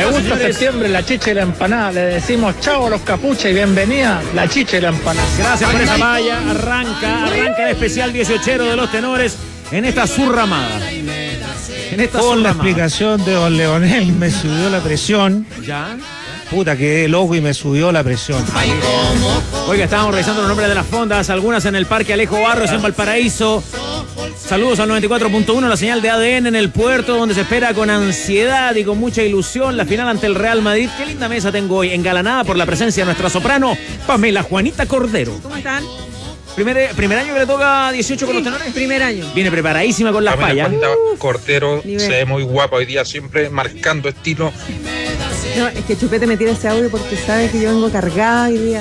gusta septiembre, la chicha y la empanada. Le decimos chao a los capuchas y bienvenida la chicha y la empanada. Gracias por esa valla. Arranca el especial 18ero de los tenores en esta surramada. Con la explicación de don Leonel me subió la presión. ¿Ya? Puta, quedé loco y me subió la presión. Oiga, estábamos revisando los nombres de las fondas, algunas en el Parque Alejo Barros en Valparaíso. Saludos al 94.1, la señal de ADN en el puerto, donde se espera con ansiedad y con mucha ilusión la final ante el Real Madrid. Qué linda mesa tengo hoy, engalanada por la presencia de nuestra soprano, Pamela Juanita Cordero. ¿Cómo están? ¿Primer año que le toca 18 con los tenores? Primer año. Viene preparadísima con las Pamela payas. Juanita Cordero nivel. se ve muy guapa hoy día, siempre marcando estilo. No, es que Chupete me tira ese audio porque sabe que yo vengo cargada hoy día.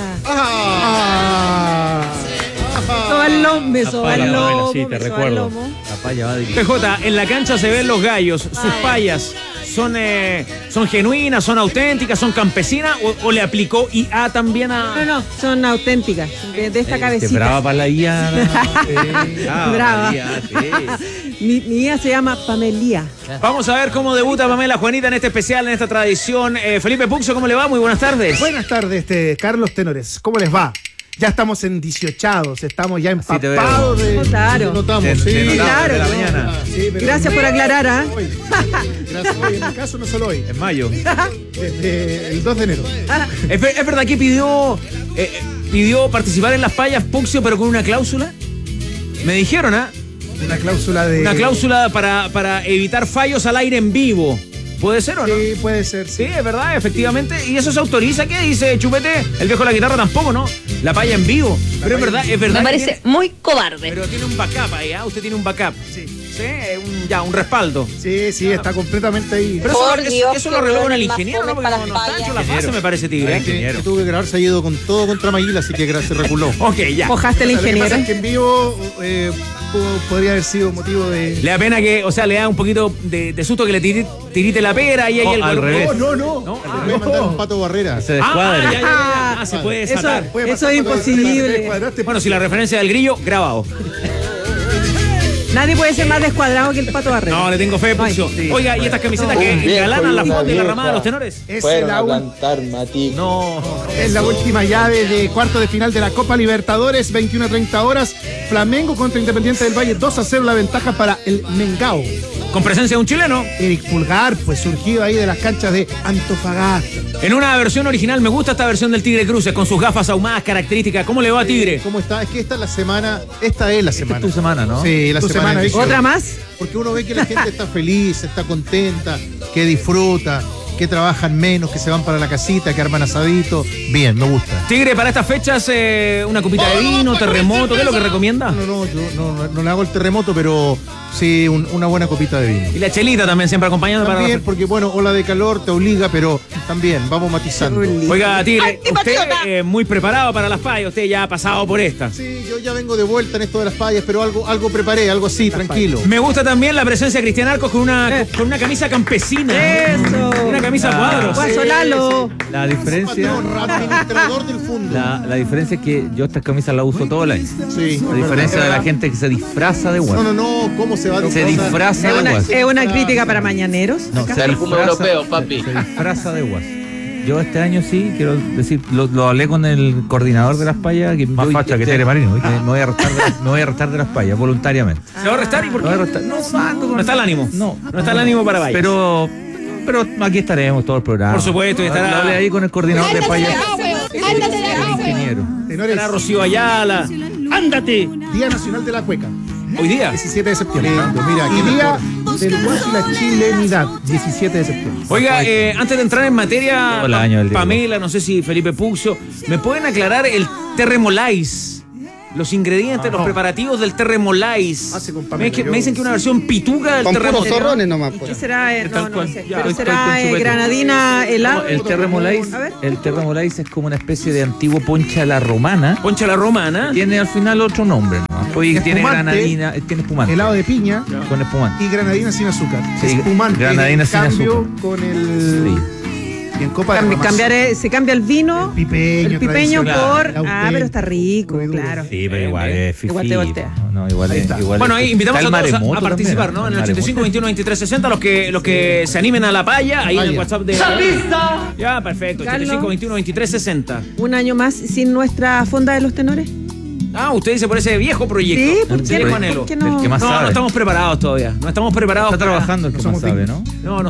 Soba el lomo, soba el lomo. Sí, te recuerdo. La paya va dirigida. PJ, en la cancha se ven los gallos, sus payas. ¿Son genuinas, son auténticas, son campesinas o le aplicó IA también a...? No, son auténticas, de esta cabecita. Brava para la IA. Brava. Mi IA se llama Pamelía. Vamos a ver cómo debuta Pamela Juanita en este especial, en esta tradición. Felipe Puxo, ¿cómo le va? Muy buenas tardes. Buenas tardes, Carlos Tenores. ¿Cómo les va? Ya estamos en 18ados, estamos ya empapados de... Claro. Notamos, sí. Claro. De la mañana. Sí, pero Gracias por aclarar, ¿ah? Hoy. Gracias, hoy, en mi caso no solo hoy, En mayo. desde el 2 de enero. ¿Es verdad que pidió participar en las payas Puxio, pero con una cláusula? Me dijeron, ¿ah? Una cláusula de... Una cláusula para evitar fallos al aire en vivo. ¿Puede ser o no? Sí, puede ser, Sí, es verdad, efectivamente. ¿Y eso se autoriza? ¿Qué dice Chupete? El viejo de la guitarra tampoco, ¿no? La paya en vivo. Pero es verdad. Me parece muy cobarde. Pero tiene un backup ahí, ¿ah? Usted tiene un backup. Sí. Sí, un respaldo. Sí, está completamente ahí. Pero Por eso Dios, lo que arregló con el más ingeniero, ¿no? fome Porque para no las está hecho la payas. fase, me parece, Tigre. Ingeniero. Tuve que grabar, se ha ido con todo contra Maguila, así que se reculó. Ok, ya. Mojaste el Lo que pasa ingeniero. es que en vivo podría haber sido motivo de... Le da pena que, o sea, le da un poquito de susto que le tirite la pera y ahí el al golpe. revés. No. Voy a mandar un Pato Barrera. Se descuadre. Ya. Se puede Eso, desatar. eso es imposible. Bueno, si la referencia del grillo, grabado. Nadie puede ser más descuadrado que el Pato Barrera. No, le tengo fe, Puxio. Oiga, ¿y estas camisetas que engalanan la fonda y la ramada de los tenores? Es No. Es la última llave de cuarto de final de la Copa Libertadores, 21:30 horas. Flamengo contra Independiente del Valle, 2-0 la ventaja para el Mengao. Con presencia de un chileno. Eric Pulgar, pues surgido ahí de las canchas de Antofagasta. En una versión original, me gusta esta versión del Tigre Cruces con sus gafas ahumadas características. ¿Cómo le va, Tigre? ¿Cómo está? Es que esta es la semana. Esta es la semana. Es tu semana, ¿no? Sí, la Tu semana. semana, de Víctor. ¿Otra más? Porque uno ve que la gente está feliz, está contenta, que disfruta, que trabajan menos, que se van para la casita, que arman asadito. Bien, me gusta. Tigre, para estas fechas, una copita de vino, terremoto, ¿qué es lo que recomienda? No, yo no le hago el terremoto, pero sí una buena copita de vino. Y la chelita también siempre acompañando También, para... porque bueno, ola de calor te obliga, pero también vamos matizando. Oiga, Tigre, usted muy preparado para las payas, usted ya ha pasado por esta. Sí, yo ya vengo de vuelta en esto de las payas, pero algo preparé, algo así, tranquilo. Me gusta también la presencia de Cristian Arcos con una camisa campesina. Eso. Una camisa a cuadros. Guaso Lalo. La diferencia. Patrón, administrador del fondo. La diferencia es que yo estas camisas las uso todo el año. Sí. A diferencia de la gente que se disfraza de guas. No, ¿cómo se va a Se disfrazar? disfraza de guas. Es una crítica para mañaneros. No, se disfraza de guas. Yo este año sí, quiero decir, lo hablé con el coordinador de las payas. Que Más facha que Tere Marino. me voy a restar de las payas voluntariamente. ¿Se va a restar y por Me qué? voy a restar. No está el ánimo. No está el ánimo para payas. Pero aquí estaremos todo el programa. Por supuesto, y estará- Lo hablé ahí con el coordinador de payas. El ingeniero. Tenores, Para Rocío Ayala. ¡Ándate! Día Nacional de la Cueca, Hoy día. 17 de septiembre. Lindo, mira, Y aquí Día del Guaso y la Chilenidad, 17 de septiembre. Oiga, antes de entrar en materia, Todo el año del día. Pamela, no sé si Felipe Puxo, ¿me pueden aclarar el terremolais? Los ingredientes, los preparativos del terremolais. Hace con Me Pamela, dicen que una versión pituca del terremoto. nomás. ¿Qué será? Tal No cual. sé. Ya, Pero estoy será con chupete. granadina helada. El terremolais, A ver. es como una especie de antiguo poncha a la romana. Poncha la romana. Tiene al final otro nombre, ¿no? Oye, tiene Espumante. granadina, tiene espumante. Helado de piña Con espumante. y granadina sin azúcar. Sí, Espumante. granadina en sin cambio, azúcar. con el... Sí. Bien, copa de se cambia el vino, el pipeño por... tradicional, pero está rico, muy duro. claro. Sí, pero igual es fifi. Igual te voltea. No, igual es. Bueno, ahí invitamos a Está el todos a maremoto participar, también, ¿no? En el maremoto. 85 21 23 60, los que se animen a la paya, ahí en el WhatsApp de... ¡Salvista! Ya, perfecto. 85 21 23 60. Un año más sin nuestra fonda de los tenores. Ah, usted dice por ese viejo proyecto. Sí, ¿por qué, Señor no? Juanelo. ¿Por qué no? El que más No, sabe. no estamos preparados todavía. No estamos preparados. Está trabajando el que más sabe, ¿no? No.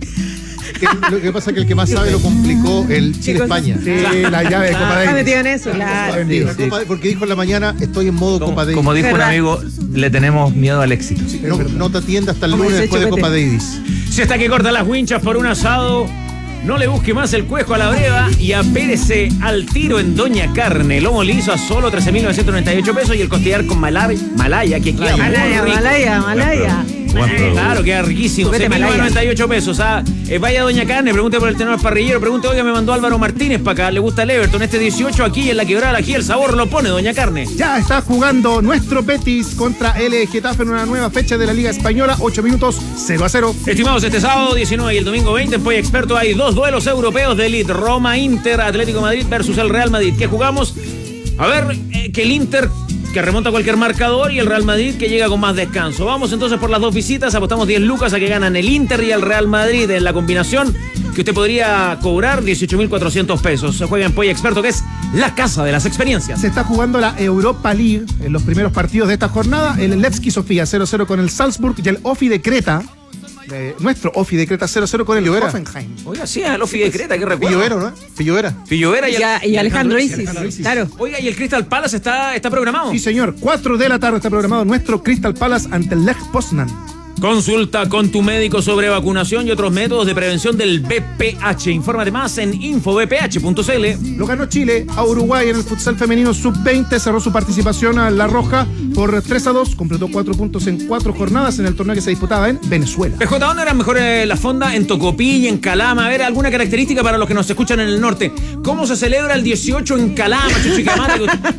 Lo que pasa es que el que más sabe lo complicó el Chile-España. Sí, la llave de Copa Está Davis. metido en eso, claro. Sí, porque dijo en la mañana, estoy en modo Copa Davis. Como dijo un Ferran. amigo, le tenemos miedo al éxito. No te atienda hasta el Como lunes dice después de Chupete. Copa Davis. Si está que corta las winchas por un asado, no le busque más el cuejo a la breva y apérese al tiro en Doña Carne. Lomo liso a solo 13.998 pesos y el costillar con malaya, que queda muy rico. Malaya. Buen producto. Claro, queda riquísimo. Chupete 6.998 pesos. Vaya Doña Carne, pregunte por el tenor parrillero, pregunte, oiga, me mandó Álvaro Martínez para acá, le gusta el Everton. Este 18 aquí en la quebrada, aquí el sabor lo pone Doña Carne. Ya está jugando nuestro Betis contra el Getafe en una nueva fecha de la Liga Española. 8 minutos, 0-0. Estimados, este sábado 19 y el domingo 20 en Polla Experto hay dos duelos europeos de elite. Roma, Inter, Atlético de Madrid versus el Real Madrid. ¿Qué jugamos? A ver, que el Inter, que remonta cualquier marcador, y el Real Madrid, que llega con más descanso. Vamos entonces por las dos visitas. Apostamos 10 lucas a que ganan el Inter y el Real Madrid en la combinación que usted podría cobrar 18.400 pesos. Se juega en Polla Experto, que es la casa de las experiencias. Se está jugando la Europa League en los primeros partidos de esta jornada. El Levski Sofía 0-0 con el Salzburg y el Ofi de Creta. Nuestro Ofi de Creta 0-0 con el Pillovera. Hoffenheim. Oiga, sí, el Ofi de Creta, que recuerdo. Pillovero, ¿no? Pillovera. Fillovera Y Alejandro Isis, claro. Oiga, y el Crystal Palace está programado. Sí, señor. 4 de la tarde está programado nuestro Crystal Palace ante el Lech Poznan. Consulta con tu médico sobre vacunación y otros métodos de prevención del VPH. Infórmate más en infovph.cl. Lo ganó Chile a Uruguay en el futsal femenino sub-20. Cerró su participación a La Roja por 3-2. Completó 4 puntos en 4 jornadas en el torneo que se disputaba en Venezuela. PJ, ¿dónde eran mejores la fonda? En Tocopilla, en Calama. A ver, alguna característica para los que nos escuchan en el norte. ¿Cómo se celebra el 18 en Calama, Chuquicamata?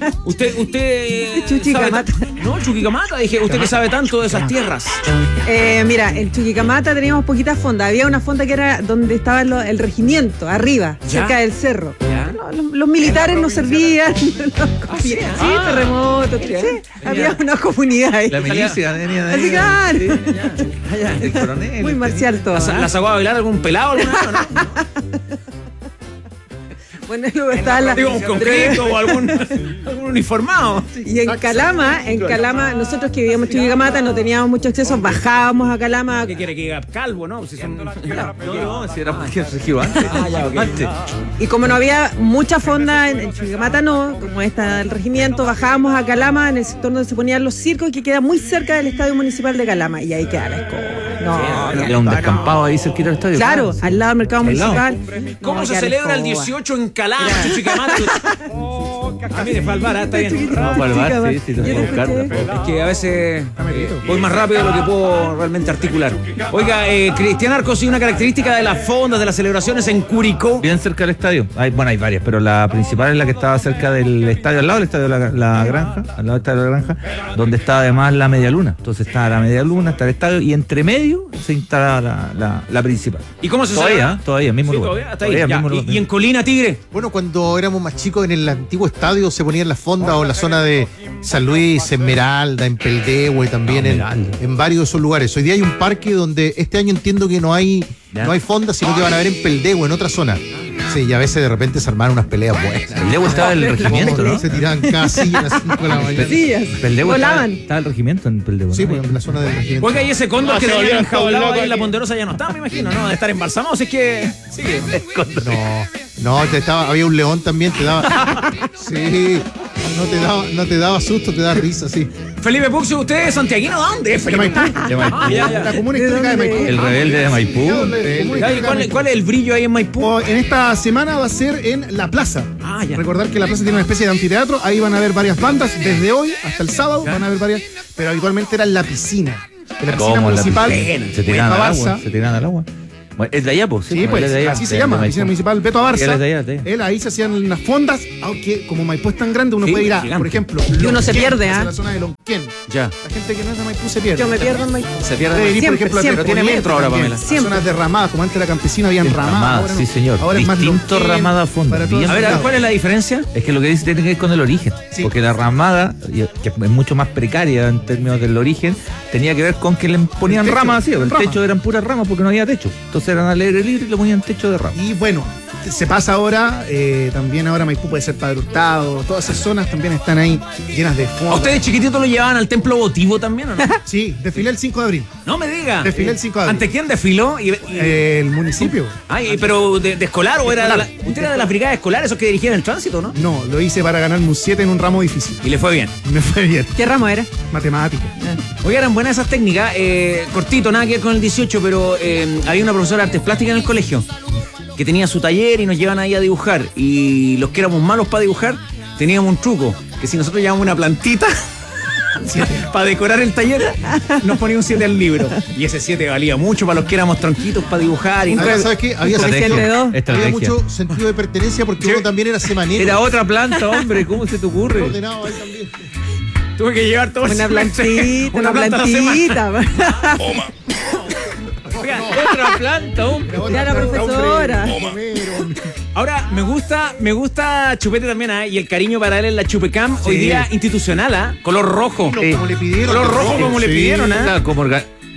Usted Chuquicamata. No, Chuquicamata, dije, usted que sabe tanto de esas tierras. Mira, en Chuquicamata teníamos poquitas fondas. Había una fonda que era donde estaba el regimiento, arriba, ¿Ya? cerca del cerro. ¿Ya? Los militares no servían. sí, Sí, ah, terremotos. bien. Sí, había una comunidad ahí. La milicia venía de Así ahí. claro. El coronel. Muy marcial todo. ¿La sacó a bailar algún pelado alguna vez o no? Bueno, luego estaba Digo, un concreto o algún uniformado. Y en Calama, nosotros que vivíamos en Chuquicamata no teníamos mucho acceso, bajábamos a Calama. ¿Qué quiere que diga? Calvo, ¿no? Si son... No, si era antes. Antes. Y como no había mucha fonda en Chuquicamata, no, como esta del regimiento, bajábamos a Calama, en el sector donde se ponían los circos, que queda muy cerca del Estadio Municipal de Calama. Y ahí queda la escoba. No, Era un descampado ahí cerquita del estadio. claro, al lado del mercado Al lado. municipal. ¿Cómo No, se queda la celebra el escoba. 18 en Calama, Chuquicamata? A mí me fue al bar, está bien. No, para el bar, sí, te puedo buscar. Es que a veces voy más rápido de lo que puedo realmente articular. Oiga, Cristian Arcos, ¿y una característica de las fondas, de las celebraciones en Curicó? Bien cerca del estadio. Hay varias, pero la principal es la que estaba cerca del estadio, al lado del estadio de la Granja, al lado del estadio de la Granja, donde está además la media luna. Entonces está la media luna, está el estadio y entre medio se instala la principal. ¿Y cómo se Todavía, celebra? todavía, mismo Sí, lugar. todavía, hasta ahí. Todavía, Ya. mismo lugar. ¿Y en Colina Tigre? Bueno, cuando éramos más chicos en el antiguo estadio se ponían las fondas o en la zona de San Luis, Esmeralda, en Peldehue, también en varios de esos lugares. Hoy día hay un parque donde este año entiendo que no hay fondas, sino que van a ver en Peldehue, en otra zona. Sí, y a veces de repente se armaron unas peleas buenas. Peldehue estaba el regimiento, ¿no? Se tiraban cada silla a las 5 de la mañana. Sillas. Peldehue Volaban. estaba el regimiento en Peldehue. Sí, ¿no? pues en la zona del regimiento. Oiga, y ese cóndor que se tenía volvieron enjaulado todos ahí en la locos. Ponderosa ya no está, me imagino, ¿no? De estar embalsamado, si es que... Sigue. No, había un león también, te daba. Sí, no te daba susto, te da risa, sí. Felipe Puxio, ¿usted es santiaguino? ¿Dónde es, Felipe? De Maipú. Ah, ya. La comuna histórica de Maipú. El rebelde de Maipú. ¿Cuál es el brillo ahí en Maipú? En esta semana va a ser en la plaza. Ah, ya. Recordar que la plaza tiene una especie de anfiteatro. Ahí van a haber varias bandas. Desde hoy hasta el sábado van a haber varias. Pero habitualmente era en la piscina. En la piscina ¿Cómo en la municipal. piscina? Se tiran al Barça. agua. Se tiran al agua. Bueno, es de allá, pues. Sí, pues, él es de allá, así se de llama, Maipú. Piscina Municipal Beto Abarza. Él es de allá. Él ahí se hacían unas fondas, aunque como Maipú es tan grande, uno Sí, puede ir a, gigante. por ejemplo, Y uno se Lonquén, pierde, hacia ¿ah? la zona de Lonquén. Ya. La gente que no es de Maipú se pierde. Yo me pierdo en Maipú. Se pierde. Puede ir, por Siempre, ejemplo, a siempre. Pero tiene Poniente metro ahora, también, Pamela. a zonas derramadas, como antes la campesina habían ramadas. Ramada, ahora no. sí, señor. Ahora es más Distinto Lonquén, ramada a fondo. para todos Bien. A ver, lados. ¿cuál es la diferencia? Es que lo que dice tiene que ver con el origen. Sí. Porque la ramada, que es mucho más precaria en términos del origen, tenía que ver con que le ponían El techo, ramas así. El rama. techo eran puras ramas porque no había techo. Entonces eran al aire libre y le ponían techo de rama. Y bueno, se pasa ahora, también ahora Maipú puede ser Padre Hurtado, todas esas zonas también están ahí llenas de ¿A fondos. ustedes chiquititos lo llevaban al templo votivo también o no? Sí, desfilé el 5 de abril. No me diga. Desfilé el 5 de abril. ¿Ante quién desfiló? El municipio. Ay, pero de escolar o era de Escolar. usted era de las brigadas escolares, esos que dirigían el tránsito, ¿no? No, lo hice para ganarme un 7 en un ramo difícil. Y le fue bien. Me fue bien. ¿Qué ramo era? Matemática. Oye, eran buenas esas técnicas. Cortito, nada que ver con el 18, pero había una profesora de artes plásticas en el colegio que tenía su taller y nos llevan ahí a dibujar. Y los que éramos malos para dibujar, teníamos un truco, que si nosotros llevábamos una plantita para decorar el taller, nos ponía un 7 al libro. Y ese 7 valía mucho para los que éramos tronquitos para dibujar. Y Ahora, ¿sabes qué? Había Estrategia. mucho sentido de pertenencia porque uno también era semanero. Era otra planta, hombre. ¿Cómo se te ocurre? Ordenado ahí también. tuve que llevar todo Una plantita, una planta a la semana. plantita. Oigan, Otra planta, hombre. Ya la profesora. ahora me gusta Chupete también, ¿eh? Y el cariño para él en la Chupecam, hoy día institucional, ¿eh? Color rojo. Como le pidieron. Color rojo como le pidieron, ¿eh? Claro, como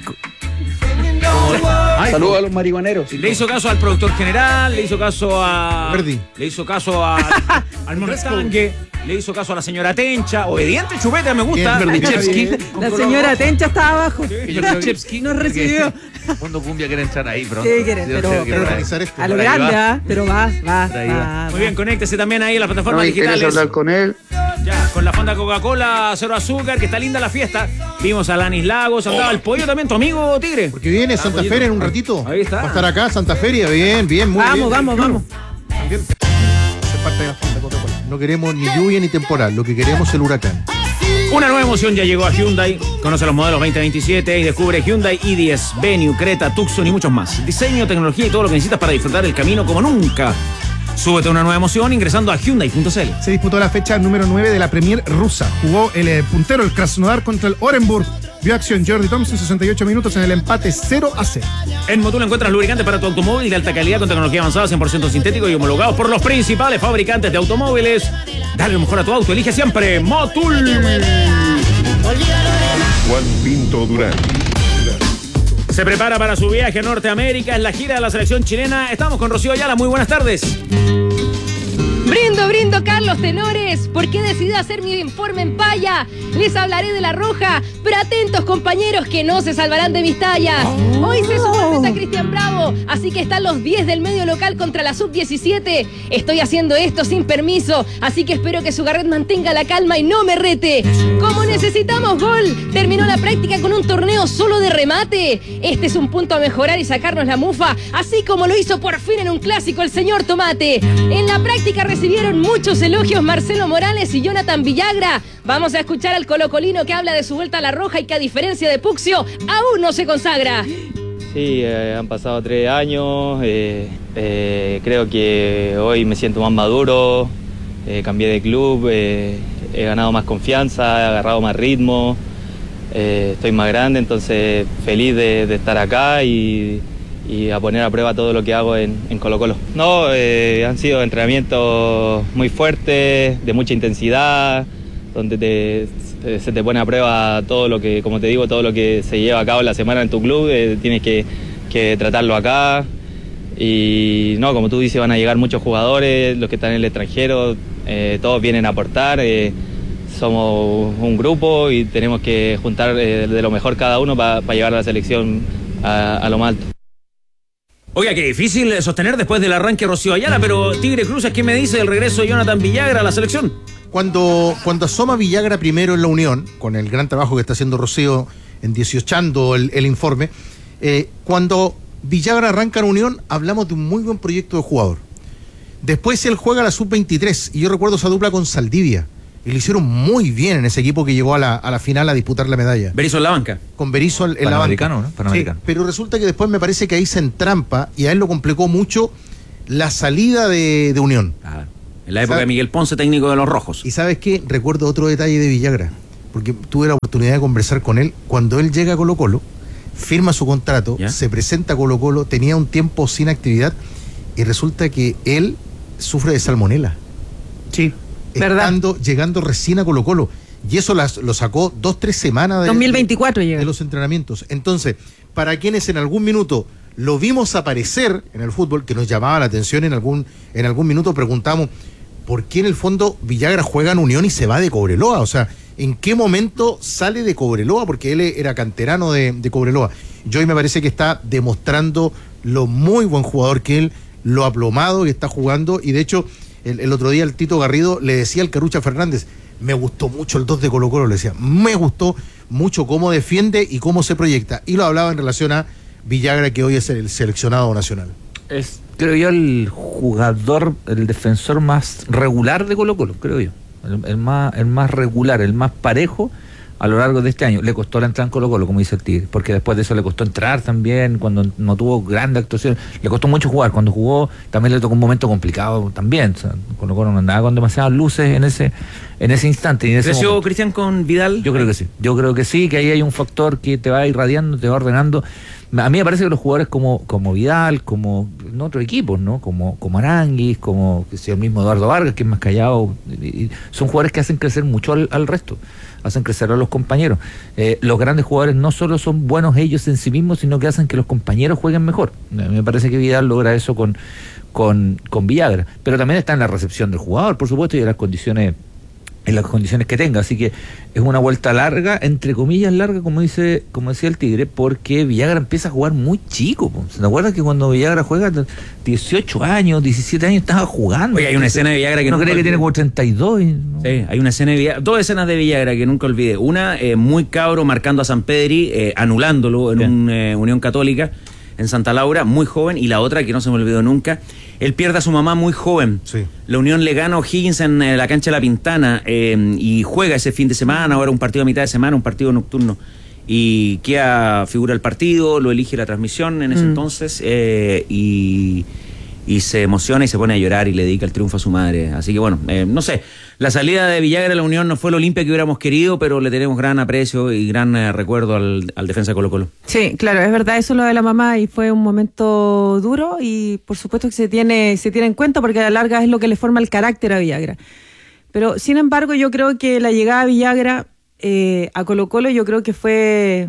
Saludos a los marihuaneros. Le hizo caso al productor general, le hizo caso a Verdi. le hizo caso al Monostanque, le hizo caso a la señora Tencha. Obediente Chupete, me gusta. Verdi Chepsky. La señora Tencha estaba abajo. Chepsky Nos recibió. Fondo Cumbia quiere entrar ahí pronto. Sí, quieren, pero organizar esto. a lo Por ahí grande, va. ¿ah? Pero va. ahí va. Muy bien, conéctese también ahí en las plataformas ¿Quieres digitales. hablar con él? Ya, con la fonda Coca-Cola, cero azúcar, que está linda la fiesta. Vimos a Lanis Lagos, andaba el pollo también, tu amigo Tigre. Porque viene Santa pollito. Feria en un ratito. Ahí está. Va a estar acá, Santa Feria. Bien, bien, muy bien. Vamos. También. Es parte de la fonda Coca-Cola. No queremos ni lluvia ni temporal. Lo que queremos es el huracán. Una nueva emoción ya llegó a Hyundai. Conoce los modelos 2027 y descubre Hyundai i10, Venue, Creta, Tucson y muchos más. Diseño, tecnología y todo lo que necesitas para disfrutar el camino como nunca. Súbete a una nueva emoción ingresando a Hyundai.cl. Se disputó la fecha número 9 de la Premier rusa. Jugó el puntero, el Krasnodar, contra el Orenburg. Vio acción Jordi Thompson, 68 minutos en el empate 0-0. En Motul encuentras lubricantes para tu automóvil de alta calidad con tecnología avanzada, 100% sintético y homologados por los principales fabricantes de automóviles. Dale lo mejor a tu auto, elige siempre Motul. Juan Pinto Durán. Se prepara para su viaje a Norteamérica, es la gira de la selección chilena. Estamos con Rocío Ayala, muy buenas tardes. Brindo, Carlos Tenores, porque decidí hacer mi informe en paya. Les hablaré de la Roja, pero atentos compañeros que no se salvarán de mis tallas. Hoy se suma el Cristian Bravo, así que están los 10 del medio local contra la sub-17. Estoy haciendo esto sin permiso, así que espero que su Garret mantenga la calma y no me rete. Como necesitamos gol, terminó la práctica con un torneo solo de remate. Este es un punto a mejorar y sacarnos la mufa, así como lo hizo por fin en un clásico el señor Tomate. En la práctica recibieron muchos elogios Marcelo Morales y Jonathan Villagra. Vamos a escuchar al colocolino que habla de su vuelta a la Roja y que a diferencia de Puxio, aún no se consagra. Sí, han pasado 3 años, creo que hoy me siento más maduro, cambié de club, he ganado más confianza, he agarrado más ritmo, estoy más grande, entonces feliz de estar acá y a poner a prueba todo lo que hago en Colo-Colo. No, han sido entrenamientos muy fuertes, de mucha intensidad, donde se te pone a prueba todo lo que, como te digo, todo lo que se lleva a cabo en la semana en tu club, tienes que tratarlo acá. Y no, como tú dices, van a llegar muchos jugadores, los que están en el extranjero, todos vienen a aportar. Somos un grupo y tenemos que juntar de lo mejor cada uno para llevar a la selección a lo más alto. Oiga, qué difícil sostener después del arranque Rocío Ayala, pero Tigre Cruz, ¿qué me dice del regreso de Jonathan Villagra a la selección? Cuando asoma Villagra primero en la Unión, con el gran trabajo que está haciendo Rocío en 18ando el informe, cuando Villagra arranca en Unión, hablamos de un muy buen proyecto de jugador. Después él juega la sub-23, y yo recuerdo esa dupla con Saldivia, Y lo hicieron muy bien en ese equipo que llegó a la final a disputar la medalla. Berizzo en la banca. Con Berizzo en la banca. Panamericano, ¿no? Panamericano. Sí, pero resulta que después me parece que ahí se entrampa y a él lo complicó mucho la salida de Unión. En la época de Miguel Ponce, técnico de los Rojos. Y ¿sabes qué? Recuerdo otro detalle de Villagra, porque tuve la oportunidad de conversar con él. Cuando él llega a Colo-Colo, firma su contrato, se presenta a Colo-Colo, tenía un tiempo sin actividad y resulta que él sufre de salmonela. Sí. Llegando recién a Colo-Colo. Y eso lo sacó 2-3 semanas 2024 de los entrenamientos. Entonces, para quienes en algún minuto lo vimos aparecer en el fútbol, que nos llamaba la atención en algún minuto, preguntamos por qué en el fondo Villagra juega en Unión y se va de Cobreloa. O sea, ¿en qué momento sale de Cobreloa? Porque él era canterano de Cobreloa. Y hoy me parece que está demostrando lo muy buen jugador que él, lo aplomado que está jugando. Y de hecho, el otro día el Tito Garrido le decía al Carucha Fernández, me gustó mucho el 2 de Colo-Colo, le decía, me gustó mucho cómo defiende y cómo se proyecta. Y lo hablaba en relación a Villagra, que hoy es el seleccionado nacional. Es, creo yo, el jugador, el defensor más regular de Colo-Colo, creo yo. El más regular, el más parejo a lo largo de este año. Le costó la entrada en Colo-Colo, como dice el Tigre, porque después de eso le costó entrar también, cuando no tuvo grandes actuaciones. Le costó mucho jugar. Cuando jugó también le tocó un momento complicado también. O sea, Colo-Colo no andaba con demasiadas luces en ese instante. ¿Creció Cristian con Vidal? Yo creo que sí, que ahí hay un factor que te va irradiando, te va ordenando. A mí me parece que los jugadores como Vidal, como en otros equipos, ¿no? Como Aranguis, como que sea el mismo Eduardo Vargas, que es más callado, son jugadores que hacen crecer mucho al resto, hacen crecer a los compañeros. Los grandes jugadores no solo son buenos ellos en sí mismos, sino que hacen que los compañeros jueguen mejor. A mí me parece que Vidal logra eso con Villagra, pero también está en la recepción del jugador, por supuesto, y en las condiciones que tenga, así que es una vuelta larga, entre comillas larga, como decía el Tigre, porque Villagra empieza a jugar muy chico. ¿Se te acuerdas que cuando Villagra juega 18 años, 17 años estaba jugando? Oye, hay una escena de Villagra que no cree que tiene como 32. ¿No? Sí, hay una escena de Villagra, 2 escenas de Villagra que nunca olvidé. Una, muy cabro marcando a San Pedri, anulándolo en una Unión Católica en Santa Laura, muy joven, y la otra que no se me olvidó nunca, él pierde a su mamá muy joven. Sí. La Unión le gana a O'Higgins en la cancha de La Pintana, y juega ese fin de semana, ahora un partido a mitad de semana, un partido nocturno, y queda figura del partido, lo elige la transmisión en ese entonces, y se emociona y se pone a llorar y le dedica el triunfo a su madre. Así que bueno, no sé, la salida de Villagra a la Unión no fue lo limpia que hubiéramos querido, pero le tenemos gran aprecio y gran recuerdo al defensa de Colo-Colo. Sí, claro, es verdad, eso lo de la mamá, y fue un momento duro, y por supuesto que se tiene en cuenta, porque a la larga es lo que le forma el carácter a Villagra. Pero sin embargo, yo creo que la llegada de Villagra a Colo-Colo, yo creo que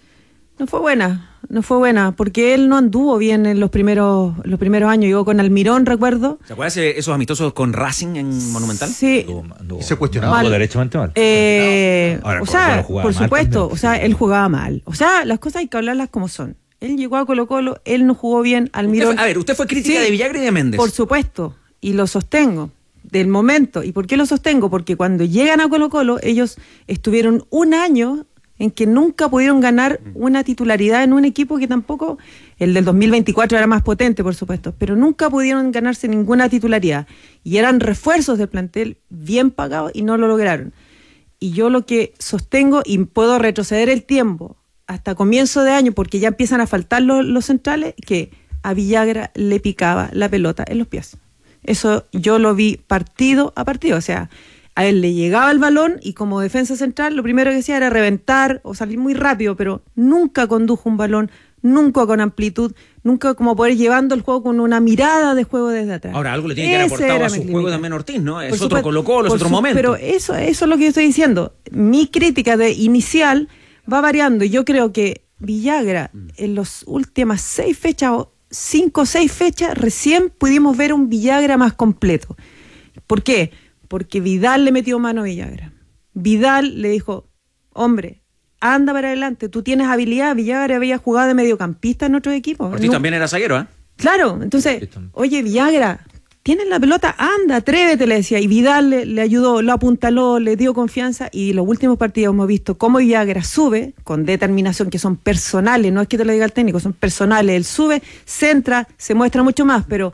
no fue buena, porque él no anduvo bien en los primeros años. Llegó con Almirón, recuerdo. ¿Se acuerdas de esos amistosos con Racing en Monumental? Sí. Y se cuestionaba derechamente mal. Ahora, o sea, por supuesto, también. O sea, él jugaba mal. O sea, las cosas hay que hablarlas como son. Él llegó a Colo-Colo, él no jugó bien, Almirón. Usted fue crítica de Villagra y de Méndez. Por supuesto, y lo sostengo. Del momento. ¿Y por qué lo sostengo? Porque cuando llegan a Colo-Colo, ellos estuvieron un año en que nunca pudieron ganar una titularidad en un equipo que tampoco, el del 2024 era más potente, por supuesto, pero nunca pudieron ganarse ninguna titularidad. Y eran refuerzos del plantel bien pagados y no lo lograron. Y yo lo que sostengo, y puedo retroceder el tiempo hasta comienzo de año, porque ya empiezan a faltar los centrales, que a Villagra le picaba la pelota en los pies. Eso yo lo vi partido a partido, o sea, a él le llegaba el balón y como defensa central lo primero que hacía era reventar o salir muy rápido, pero nunca condujo un balón, nunca con amplitud, nunca como poder llevando el juego con una mirada de juego desde atrás. Ahora, algo le tiene que haber aportado a su juego también Ortiz, ¿no? Es otro Colo-Colo, es otro momento. Pero eso es lo que yo estoy diciendo. Mi crítica de inicial va variando, y yo creo que Villagra en las últimas 6 fechas, o 5 o 6 fechas, recién pudimos ver un Villagra más completo. ¿Por qué? Porque Vidal le metió mano a Villagra. Vidal le dijo, hombre, anda para adelante, tú tienes habilidad. Villagra había jugado de mediocampista en otros equipos. Ortiz también era zaguero, ¿eh? Claro, entonces, oye, Villagra, tienes la pelota, anda, atrévete, le decía. Y Vidal le ayudó, lo apuntaló, le dio confianza, y los últimos partidos hemos visto cómo Villagra sube con determinación, que son personales, no es que te lo diga el técnico, son personales. Él sube, centra, se muestra mucho más, pero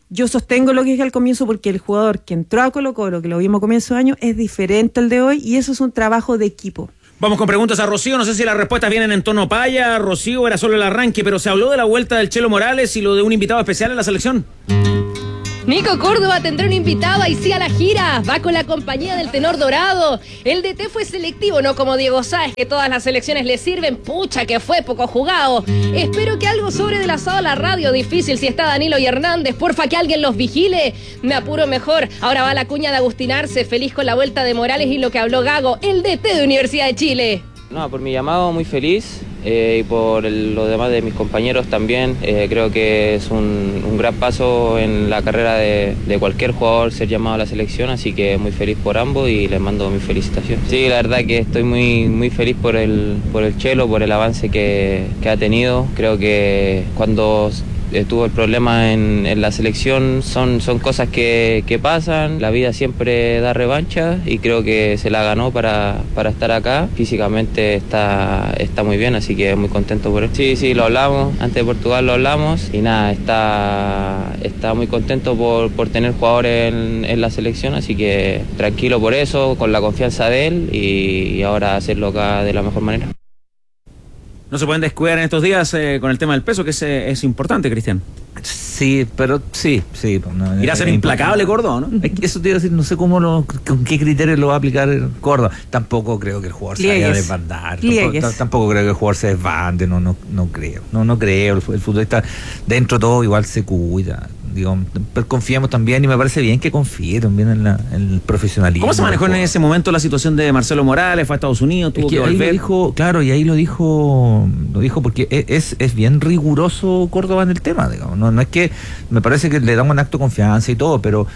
Yo sostengo lo que dije al comienzo porque el jugador que entró a Colo-Colo, que lo vimos a comienzo de año, es diferente al de hoy y eso es un trabajo de equipo. Vamos con preguntas a Rocío, no sé si las respuestas vienen en tono paya, Rocío, era solo el arranque, pero se habló de la vuelta del Chelo Morales y lo de un invitado especial en la selección. Nico Córdoba tendrá un invitado y sí a la gira. Va con la compañía del tenor dorado. El DT fue selectivo, no como Diego Sáez, que todas las selecciones le sirven. Pucha, que fue poco jugado. Espero que algo sobre del asado a la radio. Difícil si está Danilo y Hernández. Porfa, que alguien los vigile. Me apuro mejor. Ahora va la cuña de Agustín Arce. Feliz con la vuelta de Morales y lo que habló Gago, el DT de Universidad de Chile. No, por mi llamado muy feliz y por lo demás de mis compañeros también. Creo que es un gran paso en la carrera de cualquier jugador ser llamado a la selección, así que muy feliz por ambos y les mando mis felicitaciones. Sí, la verdad que estoy muy feliz por el Chelo, por el avance que ha tenido. Creo que cuando tuvo el problema en la selección son cosas que pasan, la vida siempre da revancha y creo que se la ganó para estar acá. Físicamente está muy bien, así que muy contento por él. Sí, lo hablamos, antes de Portugal lo hablamos y nada, está muy contento por tener jugadores en la selección, así que tranquilo por eso, con la confianza de él y ahora hacerlo acá de la mejor manera. No se pueden descuidar en estos días con el tema del peso, que es importante, Cristian. Sí, pero sí. No, irá a ser implacable Córdoba, ¿no? Eso te iba a decir, no sé con qué criterios lo va a aplicar Córdoba. Tampoco creo que el jugador se vaya a desbandar. Tampoco creo que el jugador se desbande, no creo. No creo. El futbolista, dentro de todo, igual se cuida. Digo, pero confiamos también y me parece bien que confíe también en el profesionalismo. ¿Cómo se manejó en ese momento la situación de Marcelo Morales? Fue a Estados Unidos, tuvo que volver. Ahí lo dijo porque es bien riguroso Córdoba en el tema, digamos. No es que me parece que le damos un acto de confianza y todo, pero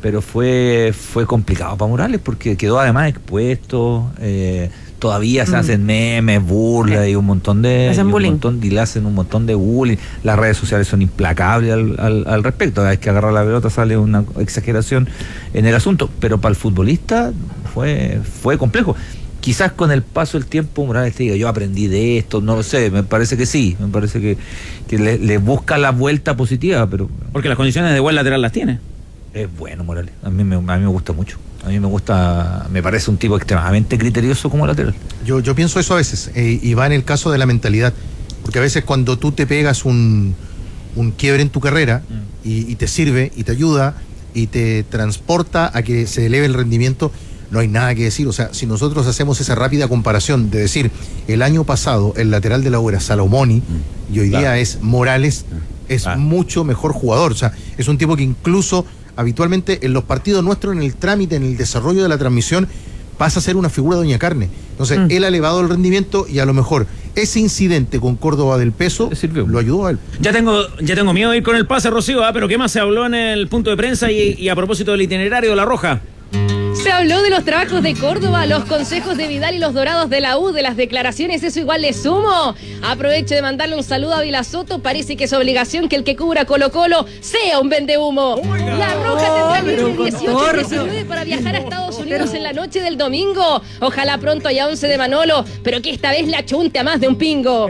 fue complicado para Morales porque quedó además expuesto. Todavía se hacen memes, burlas y un montón de... le hacen un montón de bullying. Las redes sociales son implacables al respecto. Cada vez que agarra la pelota sale una exageración en el asunto. Pero para el futbolista fue complejo. Quizás con el paso del tiempo Morales te diga, yo aprendí de esto, no lo sé, me parece que sí. Me parece que le busca la vuelta positiva, pero... Porque las condiciones de buen lateral las tiene. Es bueno Morales, a mí me gusta mucho. A mí me parece un tipo extremadamente criterioso como lateral. Yo pienso eso a veces, y va en el caso de la mentalidad, porque a veces cuando tú te pegas un quiebre en tu carrera y te sirve y te ayuda y te transporta a que se eleve el rendimiento, no hay nada que decir. O sea, si nosotros hacemos esa rápida comparación de decir, el año pasado el lateral de la U era Salomoni y hoy día es Morales, es mucho mejor jugador. O sea, es un tipo que incluso habitualmente en los partidos nuestros, en el trámite, en el desarrollo de la transmisión, pasa a ser una figura de doña carne. Entonces, él ha elevado el rendimiento y a lo mejor ese incidente con Córdoba del peso lo ayudó a él. Ya tengo miedo de ir con el pase, Rocío, pero ¿qué más se habló en el punto de prensa y a propósito del itinerario de La Roja? Se habló de los trabajos de Córdoba, los consejos de Vidal y los Dorados de la U, de las declaraciones, eso igual le sumo. Aprovecho de mandarle un saludo a Vila Soto, parece que es obligación que el que cubra Colo-Colo sea un vendehumo. La Roja tendrá libre 18 y 19 para viajar a Estados Unidos en la noche del domingo. Ojalá pronto haya 11 de Manolo, pero que esta vez la chunte a más de un pingo.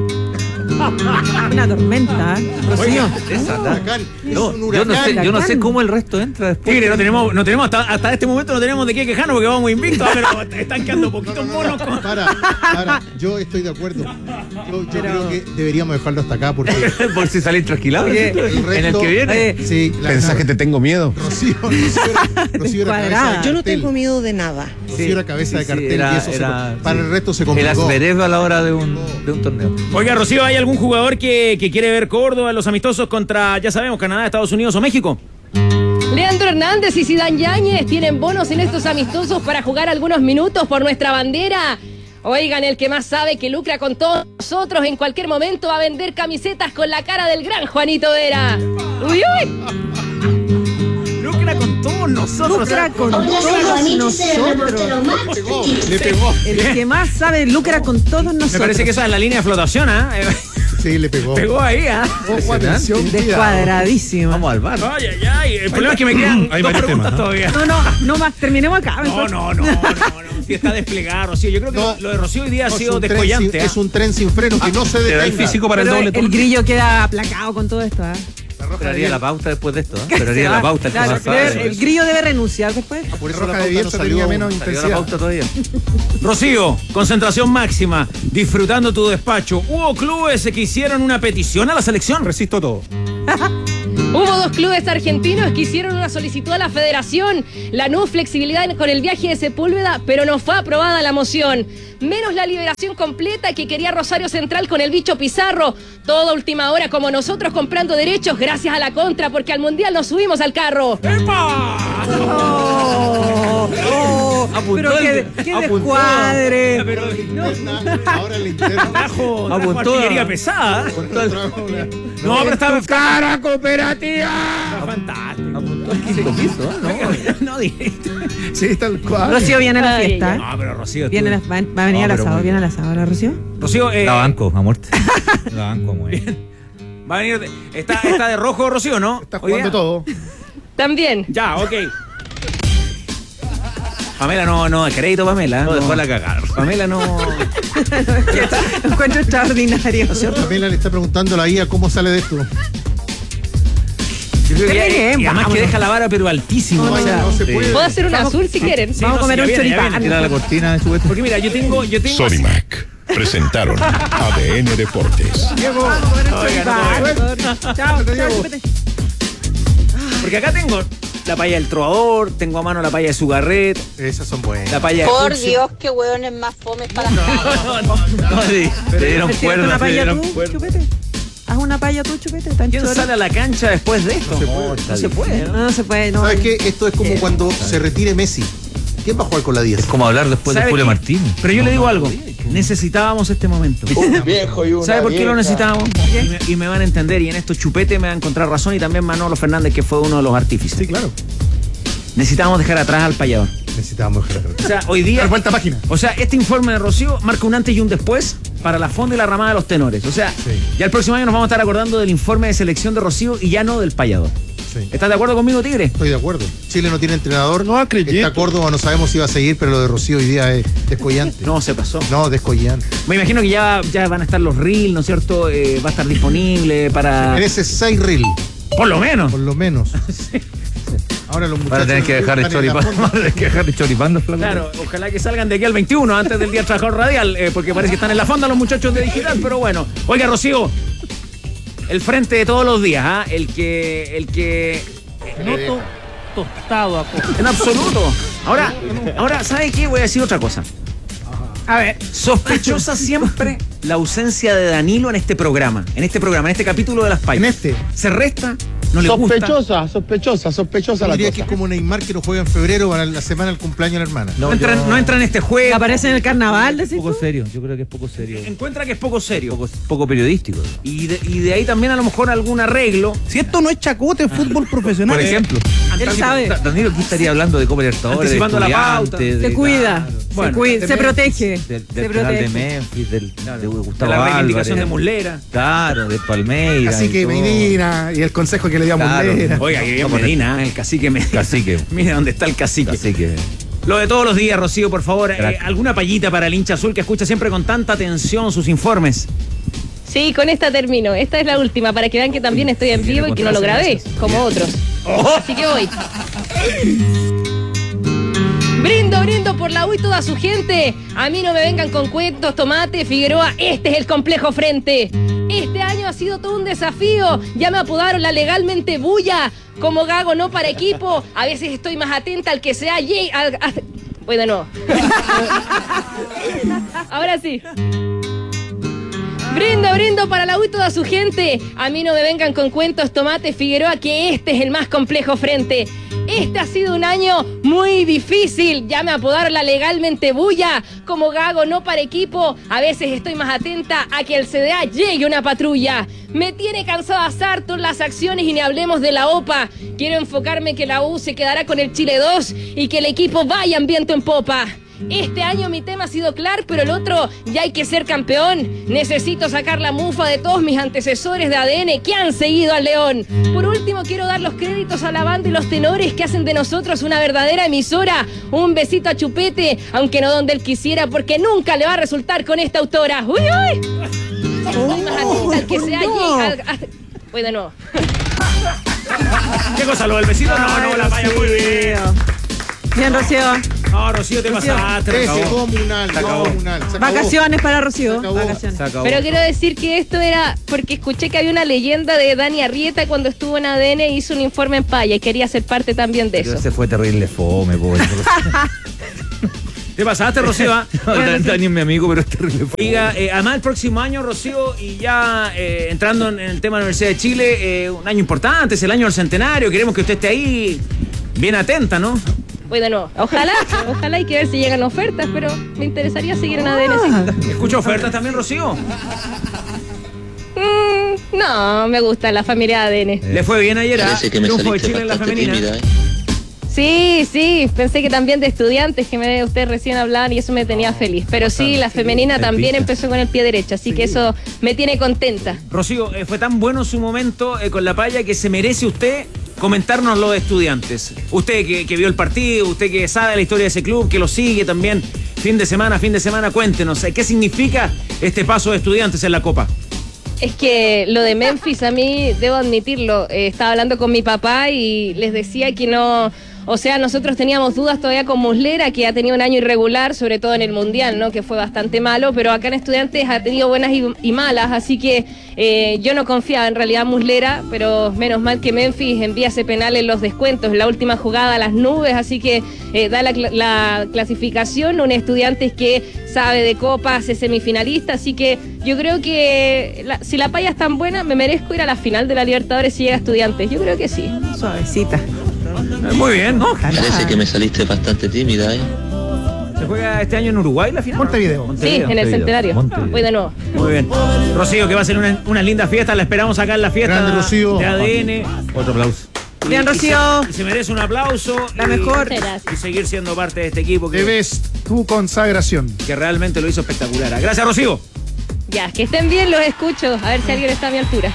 Una tormenta, Rocío. Yo no sé cómo el resto entra después. Tigre, no tenemos hasta este momento no tenemos de qué quejarnos porque vamos invictos, pero están quedando poquitos monos. Yo estoy de acuerdo. Yo creo que deberíamos dejarlo hasta acá porque por si salen trasquilados en el que viene. Sí, ¿Pensás que te tengo miedo? Rocío era cabeza de Yo no tengo miedo de nada. Rocío era cabeza de cartel y eso para el resto se complicó. El asperez a la hora de un torneo. Oiga, Rocío, ¿hay algún jugador que quiere ver Córdoba en los amistosos contra, ya sabemos, Canadá, Estados Unidos o México? Leandro Hernández y Zidane Yáñez tienen bonos en estos amistosos para jugar algunos minutos por nuestra bandera. Oigan, el que más sabe que lucra con todos nosotros en cualquier momento va a vender camisetas con la cara del gran Juanito Vera. ¡Uy, uy! Lucra con todos nosotros. Lucra con todos nosotros. Le pegó. El que más sabe lucra con todos nosotros. Me parece que esa es la línea de flotación, Sí, le pegó. Pegó ahí, Ojo, atención. Descuadradísimo. Vamos al bar. Ay. El problema es que me quedan hay dos varios preguntas temas, todavía. No más, terminemos acá. No. Si está desplegado, Rocío. Yo creo que lo de Rocío hoy día ha sido descollante. Es un tren sin freno que no se detiene. El físico para el Pero doble turno. el grillo queda aplacado con todo esto. Esperaría la pauta después de esto, ¿eh? Esperaría la pauta. Claro, el Grillo debe renunciar después. Por eso Roja de Bielsa tenía menos intensidad. La pauta todavía. Rocío, concentración máxima, disfrutando tu despacho. Hubo clubes que hicieron una petición a la selección. Resisto todo. Hubo 2 clubes argentinos que hicieron una solicitud a la federación. Lanús flexibilidad con el viaje de Sepúlveda, pero no fue aprobada la moción. Menos la liberación completa que quería Rosario Central con el bicho Pizarro. Todo a última hora como nosotros comprando derechos gracias a la contra, porque al Mundial nos subimos al carro. ¡Epa! Pero qué descuadre. Ahora el interno. Trajo artillería pesada. No, pero estaba cara cooperativa. Fantástico. No dijiste. Sí, tal cual. Rocío viene a la fiesta. No, pero Rocío. Va a venir al asado, viene al asado, ¿la Rocío? Rocío, la banco, a muerte. La banco, muy bien. Va a venir. Está de rojo, Rocío, ¿no? Está jugando todo. También. Ya, ok. Pamela no, crédito Pamela. No dejó la cagar. Pamela no. Lo encuentro extraordinario. Pamela le está preguntando a la IA cómo sale de esto. Yo creo que y además que deja la vara pero altísimo. No se puede. Puedo hacer un azul si quieren. Vamos a comer un choripán. Tira la cortina de su. Porque mira, yo tengo Sodimac presentaron ADN Deportes. Chao, porque acá tengo la palla del trovador, tengo a mano la palla de Sugarret. Esas son buenas. La palla de Por Pulse. Dios, qué hueones más fomes para No, sí. Te dieron cuerda. ¿Una palla tú, Chupete? ¿Haz una palla tú, Chupete? ¿Quién sale a la cancha después de esto? No se puede. No se puede. No. ¿Sabes qué? Esto es como cuando se retire Messi. ¿Quién va a jugar con la 10? Es como hablar después de Julio Martínez. Pero yo le digo algo. Necesitábamos este momento. Un viejo y una ¿Sabe por qué lo vieja. necesitábamos? Y me van a entender. Y en esto Chupete me va a encontrar razón. Y también Manolo Fernández, que fue uno de los artífices. Sí, claro. Necesitábamos dejar atrás al payador. Necesitábamos dejar atrás. O sea, hoy día. Dar vuelta página. O sea, este informe de Rocío marca un antes y un después para la fonda y la ramada de los tenores. O sea, ya el próximo año nos vamos a estar acordando del informe de selección de Rocío y ya no del payador. Sí. ¿Estás de acuerdo conmigo, Tigre? Estoy de acuerdo. Chile no tiene entrenador. No acredito. Está Córdoba, no sabemos si va a seguir, pero lo de Rocío hoy día es descollante. No, se pasó. No, descollante. Me imagino que ya van a estar los reels, ¿no es cierto? Va a estar disponible para. En ese 6 reel. Por lo menos. Por lo menos. Ahora los muchachos. Van a tener que dejar de choripán. Van a tener que dejar de choripán los flacos. Claro, ojalá que salgan de aquí al 21, antes del Día del Trabajador Radial, porque parece que están en la fonda los muchachos de digital, pero bueno. Oiga, Rocío, el frente de todos los días, ¿ah? El que Noto tostado a poco. en absoluto. Ahora, ¿sabe qué? Voy a decir otra cosa. A ver, sospechosa siempre la ausencia de Danilo en este programa, en este capítulo de Las Pailas. Se resta, no le gusta. Yo diría que es como Neymar que no juega en febrero para la semana del cumpleaños de la hermana. No entra en este juego. ¿Aparece en el carnaval? Es poco serio, yo creo que es poco serio. Encuentra que es poco serio. Poco periodístico. Y de ahí también a lo mejor algún arreglo. Si esto no es chacote, fútbol profesional. Por ejemplo. Él sabe. Danilo aquí estaría hablando de Copa Libertadores, Anticipando la pauta. Se cuida. Bueno, se cuida, se protege. Del se penal de protege. Memphis, de Gustavo De la reivindicación Álvarez. de Muslera. Claro, de Palmeiras. Así que Medina y el consejo que le dio a Claro. Muslera. Oiga, que bien Medina, el cacique Medina. Cacique. Mira dónde está el cacique. Cacique. Lo de todos los días, Rocío, por favor. Gracias. ¿Alguna payita para el hincha azul que escucha siempre con tanta atención sus informes? Sí, con esta termino. Esta es la última para que vean que también estoy en vivo y que no lo grabé, como otros. Así que voy. Brindo por la U y toda su gente. A mí no me vengan con cuentos, tomate, Figueroa. Este es el complejo frente. Este año ha sido todo un desafío. Ya me apodaron la legalmente bulla. Como Gago no para equipo. A veces estoy más atenta al que sea voy de nuevo. Ahora sí. Brindo para la U y toda su gente. A mí no me vengan con cuentos, tomate, Figueroa, que este es el más complejo frente. Este ha sido un año muy difícil. Ya me apodaron la legalmente bulla. Como Gago no para equipo, a veces estoy más atenta a que el CDA llegue una patrulla. Me tiene cansada Sartor las acciones y ni hablemos de la OPA. Quiero enfocarme que la U se quedará con el Chile 2 y que el equipo vaya en viento en popa. Este año mi tema ha sido claro, pero el otro ya hay que ser campeón. Necesito sacar la mufa de todos mis antecesores de ADN que han seguido al León. Por último, quiero dar los créditos a la banda y los tenores que hacen de nosotros una verdadera emisora. Un besito a Chupete, aunque no donde él quisiera, porque nunca le va a resultar con esta autora. ¡Uy, uy! Estoy más atenta al que sea allí. Voy de nuevo. ¿Qué cosa? ¿Lo del vecino? No, la falla muy bien. Bien, Rocío. No, Rocío, te pasaste. Ese comunal. Vacaciones para Rocío. Vacaciones. Pero quiero decir que esto era porque escuché que había una leyenda de Dani Arrieta cuando estuvo en ADN e hizo un informe en Paya y quería ser parte también de eso. Ese fue terrible fome, pobre. ¿Te pasaste, Rocío? Dani es mi amigo, pero es terrible fome. Diga, además el próximo año, Rocío, y ya entrando en el tema de la Universidad de Chile, un año importante, es el año del centenario, queremos que usted esté ahí bien atenta, ¿no? Bueno, no, ojalá hay que ver si llegan ofertas, pero me interesaría seguir en ADN. Sí. ¿Escucha ofertas también, Rocío? No, me gusta la familia ADN. ¿Le fue bien ayer a Parece que me triunfo de saliste Chile en la bastante femenina? tímida, Sí, pensé que también de estudiantes, que ustedes recién hablaban y eso me tenía feliz. Pero sí, la femenina también empezó con el pie derecho, así que eso me tiene contenta. Rocío, fue tan bueno su momento con la Paya que se merece usted comentarnos lo de Estudiantes. Usted que vio el partido, usted que sabe la historia de ese club, que lo sigue también fin de semana, cuéntenos, ¿qué significa este paso de Estudiantes en la Copa? Es que lo de Memphis, a mí, debo admitirlo, estaba hablando con mi papá y les decía que no... O sea, nosotros teníamos dudas todavía con Muslera, que ha tenido un año irregular, sobre todo en el Mundial, ¿no? Que fue bastante malo, pero acá en Estudiantes ha tenido buenas y malas, así que yo no confiaba en realidad en Muslera, pero menos mal que Memphis envía ese penal en los descuentos, en la última jugada a las nubes, así que da la clasificación, un Estudiantes que sabe de copas, es semifinalista, así que yo creo que si la Paya es tan buena, me merezco ir a la final de la Libertadores si llega Estudiantes, yo creo que sí. Suavecita. Muy bien, ¿no? Parece que me saliste bastante tímida, ¿Se juega este año en Uruguay la final? Montevideo. Sí, en el Centenario. Voy de nuevo. Muy bien. Rocío, que va a ser una linda fiesta, la esperamos acá en la fiesta Grande, Rocío. de ADN. Otro aplauso. Bien, Rocío. Y se merece un aplauso. La mejor. Y seguir siendo parte de este equipo Debes tu consagración. que realmente lo hizo espectacular. Gracias, Rocío. Ya, que estén bien, los escucho, a ver si alguien está a mi altura.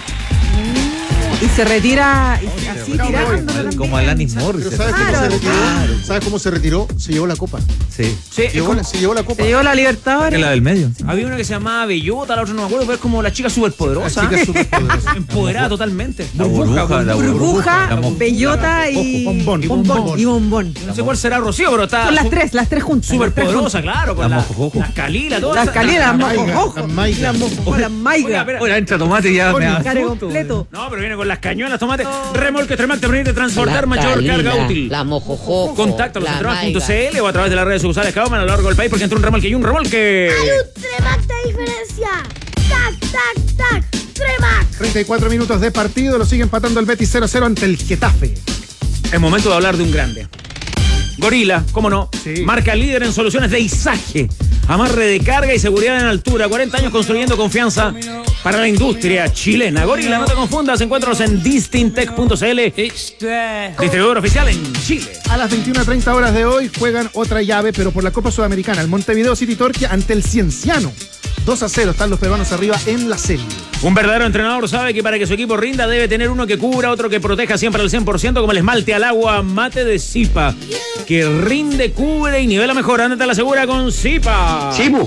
Y se retira así tirando. Como Alanis Morris. Pero ¿sabes cómo se retiró? ¿Sabes cómo se retiró? Se llevó la copa. Sí. Sí, Se llevó la copa. Se llevó la Libertadores. Es la del medio. había una que se llamaba Bellota, la otra no me acuerdo, pero es como la chica superpoderosa. La chica superpoderosa. Empoderada totalmente. La burbuja. Burbuja, bellota y bombón. Y bombón. No sé cuál será Rocío, pero está Son las tres juntas. superpoderosa, claro. Con La la mojojojo. Calila, todas Las esas. calidas, las maiga, mojojojo. las maigas. Las mojojojo, las Oiga, maigas. espera. Ahora entra tomate y ya me da Care susto, completo. No, pero viene con las cañonas, tomate. Remolque Tremac te permite transportar mayor carga útil. La mojojojo. Contacta a los la centrales.cl o a través de las redes sociales Kauman a lo largo del país porque entre un remolque y un remolque. Hay un Tremac de diferencia. Tac. Tremac. 34 minutos de partido, lo sigue empatando el Betis 0-0 ante el Getafe. Es momento de hablar de un grande. Gorila, cómo no, Sí. marca líder en soluciones de izaje, amarre de carga y seguridad en altura. 40 años construyendo confianza para la industria chilena. Gorila, no te confundas, encuéntralos en distintech.cl, distribuidor oficial en Chile. A las 21:30 horas de hoy juegan otra llave, pero por la Copa Sudamericana. El Montevideo City Torque ante el Cienciano. 2-0 están los peruanos arriba en la serie. Un verdadero entrenador sabe que para que su equipo rinda debe tener uno que cubra, otro que proteja siempre al 100%, como el esmalte al agua mate de Zipa, que rinde, cubre y nivela mejor. Ándate a la segura con Zipa. Chibu.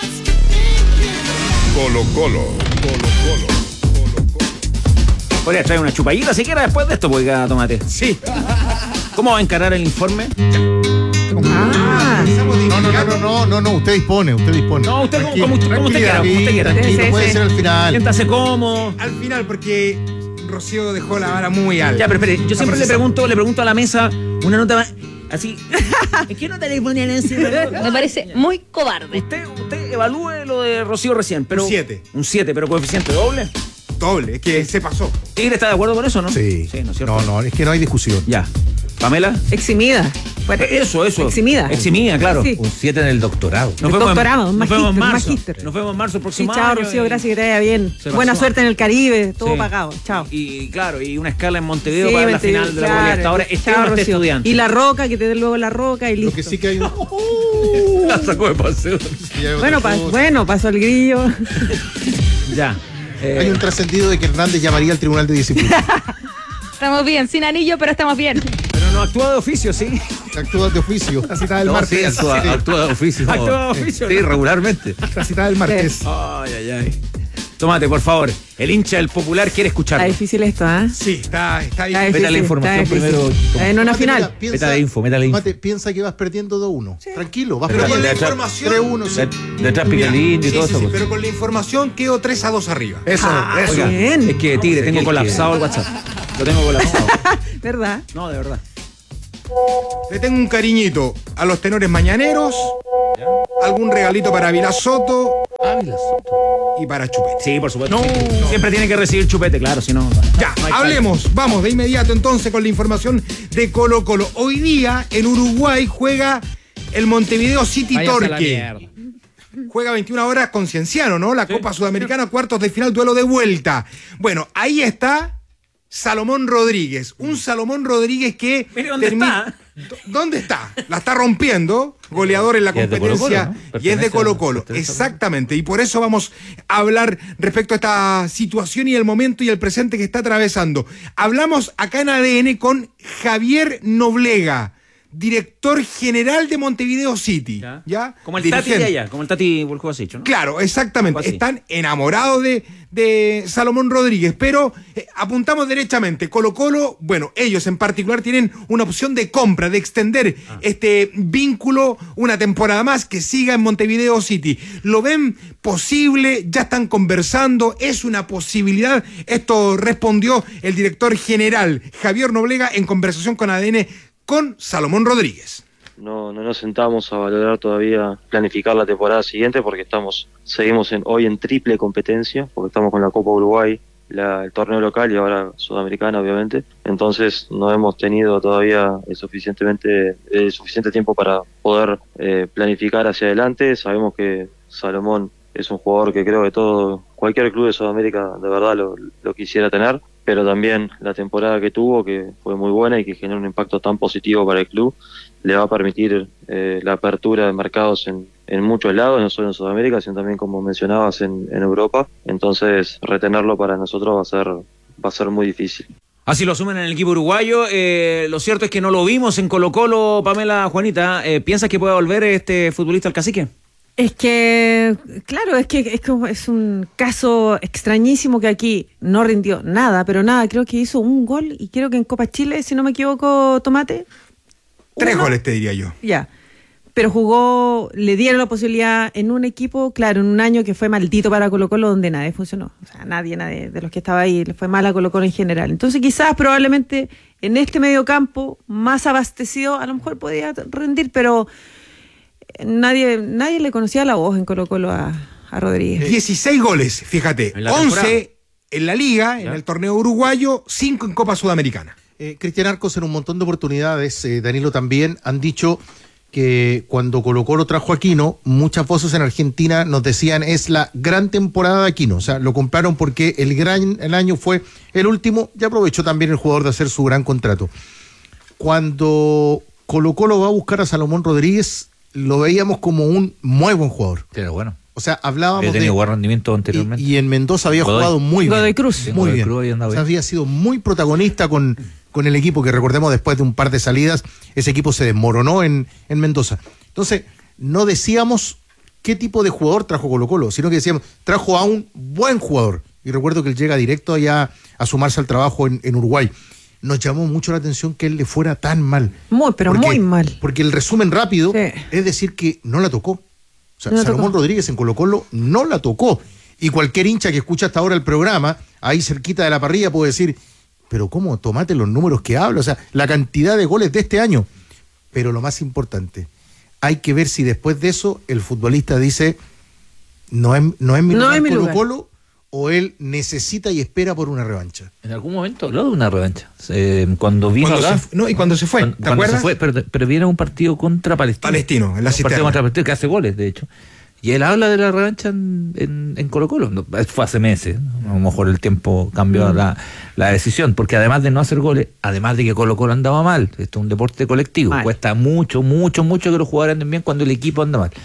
Colo Colo. Podría traer una chupadita siquiera después de esto, porque tomate. Sí. ¿Cómo va a encarar el informe? No, usted dispone. No, usted como usted quiera, como usted quiera. Tranquilo, Sí, puede sí. ser al final. Siéntase cómodo. Al final, porque Rocío dejó la vara muy alta. Ya, pero espere, yo siempre le pregunto a la mesa una nota más así. ¿Qué nota le ponían encima? Me parece muy cobarde. Usted evalúe lo de Rocío recién, pero. Un 7. Un 7, pero coeficiente doble. Doble, es que se pasó. ¿Tigre está de acuerdo con eso, no? Sí. Sí, ¿no es cierto? No, es que no hay discusión. Ya. ¿Pamela? Eximida. Eso. Eximida. Eximida, claro. Sí. Un 7 en el doctorado. Nos vemos Doctorado, nos vemos en marzo. magíster. Nos vemos en marzo el Sí, próximo chao, año. Rocío, gracias, que te vaya bien. Se Buena pasó. suerte en el Caribe, todo Sí. pagado. Chao. Y claro, y una escala en Montevideo Sí, para la Montevideo, final de la claro. Libertadores. Este Chao, no esté Rocío. estudiante. Y la roca, que te dé luego la roca y Lo listo. que sí que hay un... La sacó de paseo. sí hay otra cosa. Bueno, pasó el grillo. Ya. Hay un trascendido de que Hernández llamaría al Tribunal de Disciplina. Estamos bien, sin anillo, pero estamos bien. Pero no actúa de oficio, sí. Actúa de oficio. La citada del No, martes. sí, actúa de oficio. Actúa de oficio, Sí, ¿no? regularmente. La citada del martes. Ay. Tomate, por favor. El hincha del Popular quiere escucharlo. Está difícil esto, ¿eh? Sí, está difícil. Meta la información primero. En una final. Métale info. Tomate, piensa que vas perdiendo 2-1. Sí. Tranquilo, vas pero con perdiendo. la información 3-1. Detrás pica el indio y todo eso. Sí, pero con la información quedo 3-2 arriba. Eso. Oiga, Bien. es que Tigre, tengo colapsado el WhatsApp. Lo tengo colapsado. ¿Verdad? No, de verdad. Le tengo un cariñito a los tenores mañaneros, algún regalito para Ávila Soto y para Chupete. Sí, por supuesto. No. Siempre tiene que recibir Chupete, claro, si no. Ya, no hablemos, vamos de inmediato entonces con la información de Colo Colo. Hoy día en Uruguay juega el Montevideo City Torque. Juega 21 horas con Cienciano, ¿no? La Copa Sudamericana, cuartos de final, duelo de vuelta. Bueno, ahí está Salomón Rodríguez. Un Salomón Rodríguez que... Mire dónde está. ¿Dónde está? La está rompiendo. Goleador en la competencia. Y es de Colo Colo. Exactamente. Y por eso vamos a hablar respecto a esta situación y el momento y el presente que está atravesando. Hablamos acá en ADN con Javier Noblega, director general de Montevideo City. ¿Ya? Como el Tati de allá, como el Tati Volkovacic, ¿no? Claro, exactamente. Están enamorados de Salomón Rodríguez, pero apuntamos derechamente. Colo Colo, bueno, ellos en particular tienen una opción de compra, de extender este vínculo una temporada más, que siga en Montevideo City. ¿Lo ven posible? ¿Ya están conversando? ¿Es una posibilidad? Esto respondió el director general Javier Noblega en conversación con ADN con Salomón Rodríguez. No nos sentamos a valorar todavía, planificar la temporada siguiente porque seguimos hoy en triple competencia, porque estamos con la Copa Uruguay, el torneo local y ahora Sudamericana obviamente. Entonces no hemos tenido todavía suficiente tiempo para poder planificar hacia adelante. Sabemos que Salomón es un jugador que creo que cualquier club de Sudamérica de verdad lo quisiera tener, pero también la temporada que tuvo, que fue muy buena y que generó un impacto tan positivo para el club, le va a permitir la apertura de mercados en muchos lados, no solo en Sudamérica, sino también, como mencionabas, en Europa. Entonces, retenerlo para nosotros va a ser muy difícil. Así lo asumen en el equipo uruguayo. Lo cierto es que no lo vimos en Colo Colo, Pamela, Juanita. ¿Piensas que puede volver este futbolista al Cacique? Es que, claro, es un caso extrañísimo que aquí no rindió nada, pero nada, creo que hizo un gol y creo que en Copa Chile, si no me equivoco, Tomate. 3 goles te diría yo. Ya, pero jugó, le dieron la posibilidad en un equipo, claro, en un año que fue maldito para Colo Colo, donde nadie funcionó. O sea, nadie de los que estaba ahí le fue mal a Colo Colo en general. Entonces quizás probablemente en este mediocampo más abastecido a lo mejor podía rendir, pero... Nadie le conocía la voz en Colo Colo a Rodríguez. 16 goles, fíjate. 11 en la Liga, en el torneo uruguayo, 5 en Copa Sudamericana. Cristian Arcos en un montón de oportunidades, Danilo también, han dicho que cuando Colo Colo trajo a Aquino, muchas voces en Argentina nos decían es la gran temporada de Aquino. O sea, lo compraron porque el año fue el último y aprovechó también el jugador de hacer su gran contrato. Cuando Colo Colo va a buscar a Salomón Rodríguez, lo veíamos como un muy buen jugador. Pero bueno. O sea, hablábamos había tenido buen rendimiento anteriormente. Y en Mendoza había jugado muy bien. Godoy Cruz. Muy bien. O sea, había sido muy protagonista con el equipo, que recordemos después de un par de salidas, ese equipo se desmoronó en Mendoza. Entonces, no decíamos qué tipo de jugador trajo Colo Colo, sino que decíamos, trajo a un buen jugador. Y recuerdo que él llega directo allá a sumarse al trabajo en Uruguay. Nos llamó mucho la atención que él le fuera tan mal. Muy mal. Porque el resumen rápido es decir que no la tocó. O sea, no Salomón Rodríguez en Colo Colo no la tocó. Y cualquier hincha que escucha hasta ahora el programa, ahí cerquita de la parrilla, puede decir, pero ¿cómo? Tomate los números que habla. O sea, la cantidad de goles de este año. Pero lo más importante, hay que ver si después de eso el futbolista dice, no es mi lugar Colo Colo, o él necesita y espera por una revancha. En algún momento habló de una revancha. Cuando vino acá... Y cuando se fue, ¿te acuerdas? Se fue, pero viene un partido contra Palestino. En la cisterna. Un partido contra Palestino que hace goles, de hecho. Y él habla de la revancha en Colo Colo. No, fue hace meses. A lo mejor el tiempo cambió la decisión. Porque además de no hacer goles, además de que Colo Colo andaba mal, esto es un deporte colectivo. Cuesta mucho que los jugadores anden bien cuando el equipo anda mal.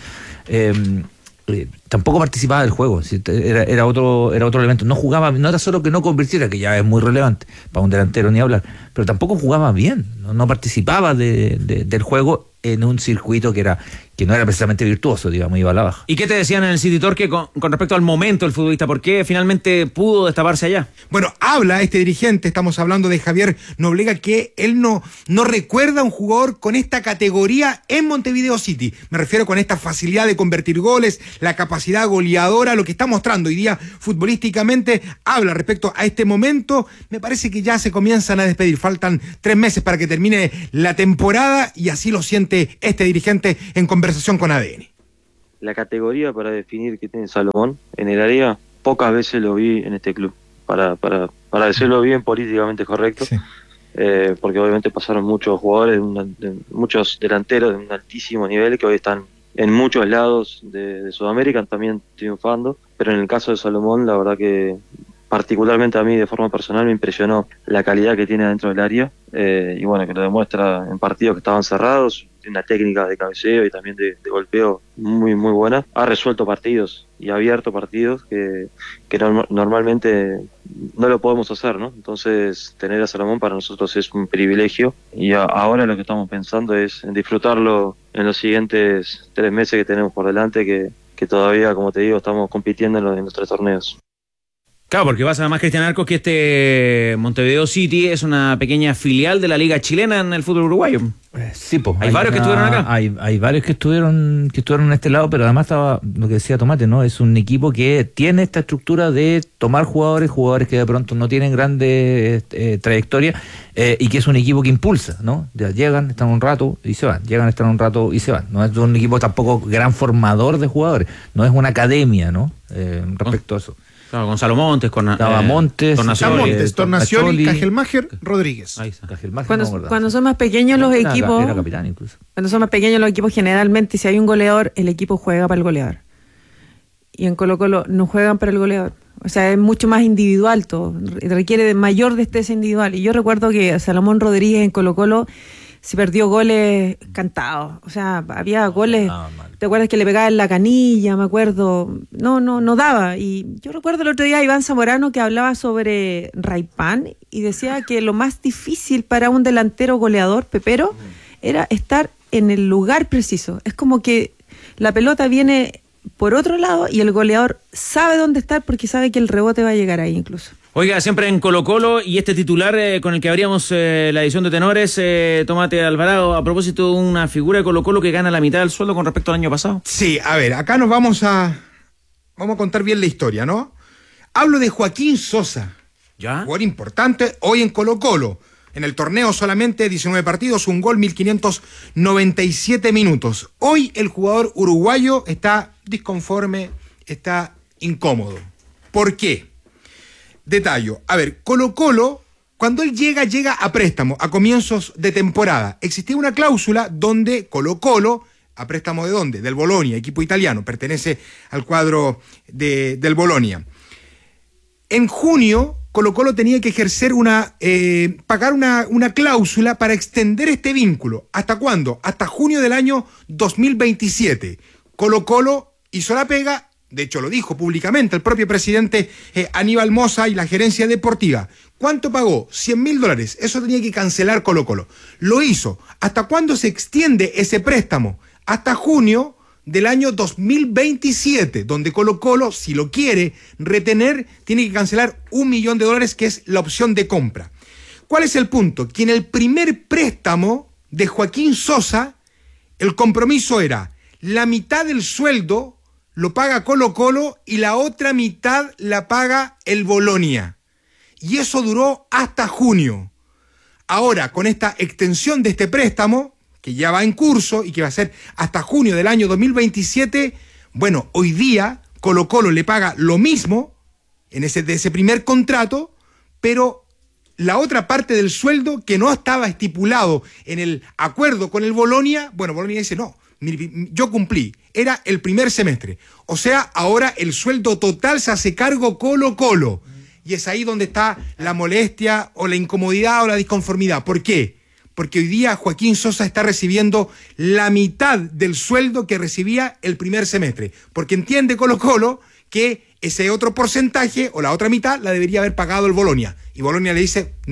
Tampoco participaba del juego, era otro elemento. No jugaba, no era solo que no convirtiera, que ya es muy relevante para un delantero ni hablar, pero tampoco jugaba bien, no participaba del juego en un circuito que no era precisamente virtuoso, digamos, iba a la baja. ¿Y qué te decían en el City Torque con respecto al momento del futbolista? ¿Por qué finalmente pudo destaparse allá? Bueno, habla este dirigente, estamos hablando de Javier Noblega, que él no recuerda a un jugador con esta categoría en Montevideo City. Me refiero con esta facilidad de convertir goles, la capacidad goleadora, lo que está mostrando hoy día futbolísticamente. Habla respecto a este momento. Me parece que ya se comienzan a despedir. Faltan 3 meses para que termine la temporada y así lo siente este dirigente en conversación con ADN. La categoría para definir que tiene Salomón en el área, pocas veces lo vi en este club, para decirlo bien políticamente correcto, sí. Porque obviamente pasaron muchos jugadores, muchos delanteros de un altísimo nivel que hoy están en muchos lados de Sudamérica también triunfando, pero en el caso de Salomón la verdad que particularmente a mí de forma personal me impresionó la calidad que tiene dentro del área, y bueno, que lo demuestra en partidos que estaban cerrados, tiene una técnica de cabeceo y también de golpeo muy muy buena. Ha resuelto partidos y ha abierto partidos que normalmente no lo podemos hacer, ¿no? Entonces tener a Salomón para nosotros es un privilegio y ahora lo que estamos pensando es en disfrutarlo en los siguientes 3 meses que tenemos por delante, que todavía, como te digo, estamos compitiendo en los 3 torneos. Claro, porque pasa además, Cristian Arcos, que este Montevideo City es una pequeña filial de la Liga Chilena en el fútbol uruguayo. Sí, pues. Hay varios que estuvieron acá. Hay varios que estuvieron en este lado, pero además estaba lo que decía Tomate, ¿no? Es un equipo que tiene esta estructura de tomar jugadores que de pronto no tienen grandes trayectoria, y que es un equipo que impulsa, ¿no? Ya llegan, están un rato y se van, llegan, están un rato y se van. No es un equipo tampoco gran formador de jugadores, no es una academia, ¿no? Respecto a eso. Claro, Gonzalo Montes, Montes, Tornacioli, Cajelmacher, Rodríguez. Cuando son más pequeños los equipos, era capitán incluso. Cuando son más pequeños los equipos, generalmente si hay un goleador, el equipo juega para el goleador. Y en Colo-Colo no juegan para el goleador. O sea, es mucho más individual todo, requiere de mayor destreza individual. Y yo recuerdo que Salomón Rodríguez en Colo-Colo se perdió goles cantados. O sea, había goles, ¿te acuerdas que le pegaba en la canilla? Me acuerdo, no daba. Y yo recuerdo el otro día a Iván Zamorano que hablaba sobre Raipán y decía que lo más difícil para un delantero goleador, pepero, era estar en el lugar preciso. Es como que la pelota viene por otro lado y el goleador sabe dónde estar porque sabe que el rebote va a llegar ahí incluso. Oiga, siempre en Colo-Colo, y este titular con el que abríamos la edición de Tenores, Tomate Alvarado, a propósito de una figura de Colo-Colo que gana la mitad del sueldo con respecto al año pasado. Sí, a ver, acá nos vamos a contar bien la historia, ¿no? Hablo de Joaquín Sosa, ¿ya? Jugador importante hoy en Colo-Colo. En el torneo solamente 19 partidos, un gol, 1597 minutos. Hoy el jugador uruguayo está disconforme, está incómodo. ¿Por qué? Detallo. A ver, Colo-Colo, cuando él llega a préstamo, a comienzos de temporada. Existía una cláusula donde Colo-Colo, ¿a préstamo de dónde? Del Bolonia, equipo italiano, pertenece al cuadro del Bolonia. En junio, Colo-Colo tenía que ejercer pagar una cláusula para extender este vínculo. ¿Hasta cuándo? Hasta junio del año 2027. Colo-Colo hizo la pega. De hecho, lo dijo públicamente el propio presidente Aníbal Mosa y la gerencia deportiva. ¿Cuánto pagó? $100.000. Eso tenía que cancelar Colo-Colo. Lo hizo. ¿Hasta cuándo se extiende ese préstamo? Hasta junio del año 2027, donde Colo-Colo, si lo quiere retener, tiene que cancelar $1 millón, que es la opción de compra. ¿Cuál es el punto? Que en el primer préstamo de Joaquín Sosa, el compromiso era la mitad del sueldo lo paga Colo-Colo y la otra mitad la paga el Bolonia. Y eso duró hasta junio. Ahora, con esta extensión de este préstamo, que ya va en curso y que va a ser hasta junio del año 2027, bueno, hoy día Colo-Colo le paga lo mismo de ese primer contrato, pero la otra parte del sueldo que no estaba estipulado en el acuerdo con el Bolonia, bueno, Bolonia dice no, yo cumplí, era el primer semestre. O sea, ahora el sueldo total se hace cargo Colo-Colo. Y es ahí donde está la molestia o la incomodidad o la disconformidad. ¿Por qué? Porque hoy día Joaquín Sosa está recibiendo la mitad del sueldo que recibía el primer semestre. Porque entiende Colo-Colo que ese otro porcentaje o la otra mitad la debería haber pagado el Bolonia. Y Bolonia le dice, no,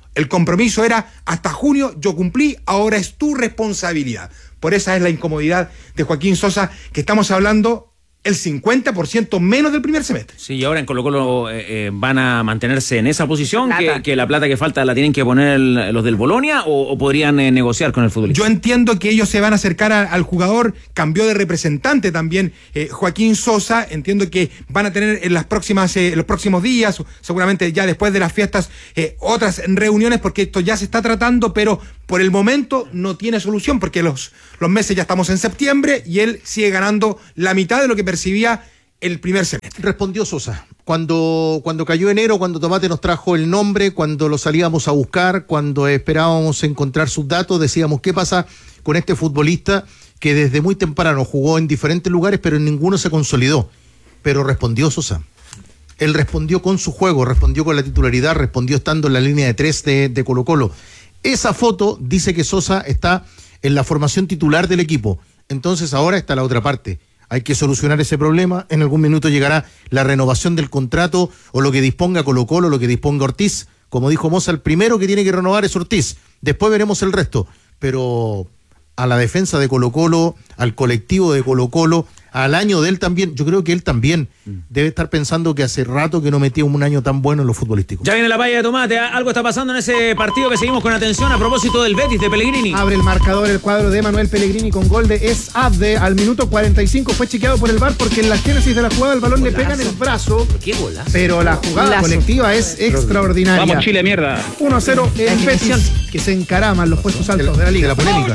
El compromiso era hasta junio, yo cumplí, ahora es tu responsabilidad. Por esa es la incomodidad de Joaquín Sosa, que estamos hablando el 50% menos del primer semestre. Sí, y ahora en Colo-Colo van a mantenerse en esa posición, que la plata que falta la tienen que poner los del Bolonia, o podrían negociar con el futbolista. Yo entiendo que ellos se van a acercar al jugador, cambió de representante también Joaquín Sosa, entiendo que van a tener en los próximos días, seguramente ya después de las fiestas, otras reuniones, porque esto ya se está tratando, pero por el momento no tiene solución, porque los meses ya estamos en septiembre y él sigue ganando la mitad de lo que percibía el primer semestre. Respondió Sosa. Cuando cayó enero, cuando Tomate nos trajo el nombre, cuando lo salíamos a buscar, cuando esperábamos encontrar sus datos, decíamos, ¿qué pasa con este futbolista que desde muy temprano jugó en diferentes lugares, pero en ninguno se consolidó? Pero respondió Sosa. Él respondió con su juego, respondió con la titularidad, respondió estando en la línea de 3 de Colo-Colo. Esa foto dice que Sosa está en la formación titular del equipo. Entonces ahora está la otra parte. Hay que solucionar ese problema. En algún minuto llegará la renovación del contrato o lo que disponga Colo-Colo, lo que disponga Ortiz. Como dijo Moza, el primero que tiene que renovar es Ortiz. Después veremos el resto. Pero a la defensa de Colo-Colo, al colectivo de Colo-Colo, al año de él también, yo creo que él también debe estar pensando que hace rato que no metía un año tan bueno en lo futbolístico. Ya viene la palla de Tomate, algo está pasando en ese partido que seguimos con atención a propósito del Betis de Pellegrini. Abre el marcador el cuadro de Manuel Pellegrini con gol de Es Abde al minuto 45, fue chequeado por el VAR porque en la génesis de la jugada el balón le pega en el brazo. ¿Qué golazo? Pero la jugada colectiva es extraordinaria. Vamos Chile, mierda. 1-0 el Betis, que se encaraman los puestos altos de la liga. De la polémica.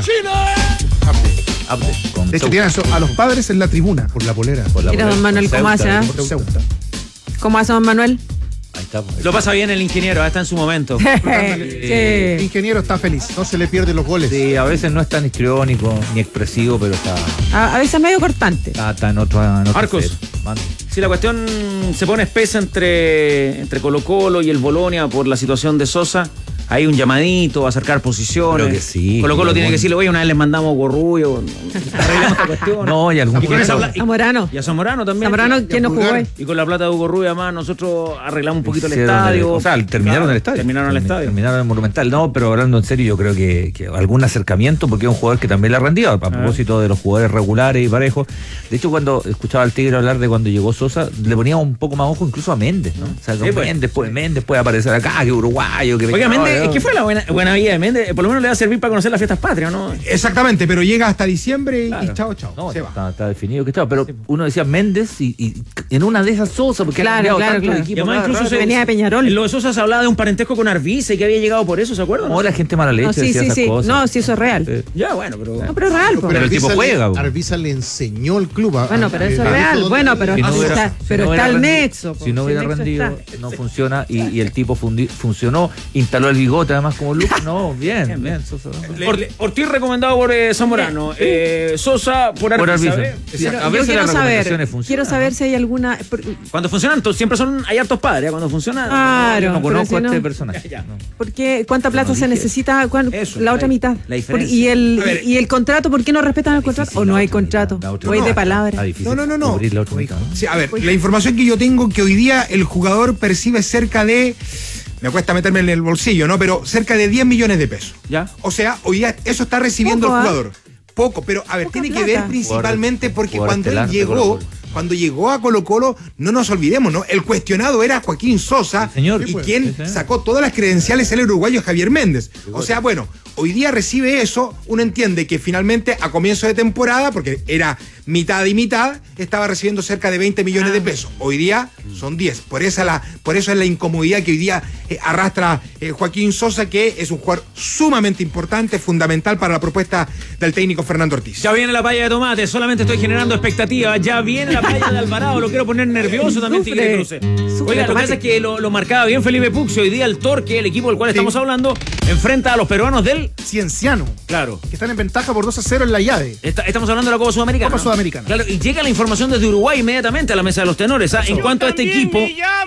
De hecho, tienen a los padres en la tribuna. Por la polera. Mira, don Manuel, ¿cómo hace? ¿Cómo hace, don Manuel? Ahí está. Lo pasa bien el ingeniero, está en su momento. El ingeniero está feliz. No se le pierden los goles. Sí, a veces no es tan histriónico ni expresivo, pero está A veces medio cortante. está en otro Marcos. Si la cuestión se pone espesa entre Colo-Colo y el Bolonia por la situación de Sosa, hay un llamadito a acercar posiciones. Creo que sí. Colo-Colo tiene que decirle, oye, una vez les mandamos Gorrullo, arreglamos esta cuestión. No, y algún Zamorano. Y a Zamorano también. Zamorano, ¿quién no jugó ahí? Y con la plata de Hugo Rubio, además, nosotros arreglamos un poquito el estadio. O sea, terminaron el estadio. Terminaron el estadio. Terminaron el Monumental. No, pero hablando en serio, yo creo que algún acercamiento, porque es un jugador que también le ha rendido, a propósito de los jugadores regulares y parejos. De hecho, cuando escuchaba al Tigre hablar de cuando llegó Sosa, le ponía un poco más ojo incluso a Méndez, ¿no? O sea, Sí, pues. Méndez puede aparecer acá, que uruguayo, que... Oiga, Méndez, ¿qué fue la buena vida de Méndez? Por lo menos le va a servir para conocer las fiestas patrias, ¿no? Exactamente, pero llega hasta diciembre y chao. No, se va. está definido que estaba, pero uno decía Méndez y en una de esas Sosa, porque Claro. Y además incluso venía de Peñarol. En lo de Sosa se hablaba de un parentesco con Arviza y que había llegado por eso, ¿se acuerdan? No, la gente mala leche No, sí, decía sí, esas sí. cosas. No, sí, eso es real. Ya, bueno, pero... No, pero es real, po. Pero el tipo juega, po. Arviza le enseñó el club. Bueno, pero eso es real. Bueno, pero Si no hubiera- está, si pero no está hubiera el rendido- nexo. po. Si no hubiera El nexo rendido, está. no funciona y el tipo funcionó, instaló el bigote además como look. No, bien. Sosa. Ortiz recomendado por Zamorano. Sosa por Arviza. ¿ve? A veces Yo las recomendaciones funcionan. quiero saber si hay alguna. Cuando funcionan, siempre hay hartos padres. Cuando funciona... Claro. No conozco pero a si este no- personaje. No. Porque ¿cuánta plata se necesita? Eso, La otra mitad. la diferencia. Y el contrato, ¿por qué no respetan el contrato? ¿O no hay contrato? ¿O hay de palabra? No. Cubrir la otra mitad, ¿no? Sí, a ver, la información que yo tengo que hoy día el jugador percibe cerca de, me cuesta meterme en el bolsillo, ¿no? Pero cerca de 10 millones de pesos. ¿Ya? O sea, hoy día eso está recibiendo Poco, el jugador. Poco, pero a ver, Poca tiene que plata. ver principalmente porque Jugador cuando él estelar de llegó, Colo-Colo. cuando llegó a Colo-Colo, no nos olvidemos, ¿no? El cuestionado era Joaquín Sosa, Sí, señor. y Sí, pues. quien Sí, señor. sacó todas las credenciales el uruguayo Javier Méndez. O sea, bueno, hoy día recibe eso, uno entiende que finalmente a comienzo de temporada, porque era mitad y mitad, estaba recibiendo cerca de 20 millones de pesos. Hoy día son 10. Por eso es la incomodidad que hoy día arrastra Joaquín Sosa, que es un jugador sumamente importante, fundamental para la propuesta del técnico Fernando Ortiz. Ya viene la palla de tomate, solamente estoy generando expectativas. Ya viene la palla de Alvarado, lo quiero poner nervioso también, Tigre Cruce. Oiga, lo que pasa es que lo marcaba bien Felipe Pucci. Hoy día el Torque, el equipo del cual estamos hablando, enfrenta a los peruanos del Cienciano, Claro. que están en ventaja por 2-0 en la llave. Estamos hablando de la Copa Sudamericana. Copa Sudamericana. Claro, y llega la información desde Uruguay inmediatamente a la mesa de los tenores. En cuanto a este equipo,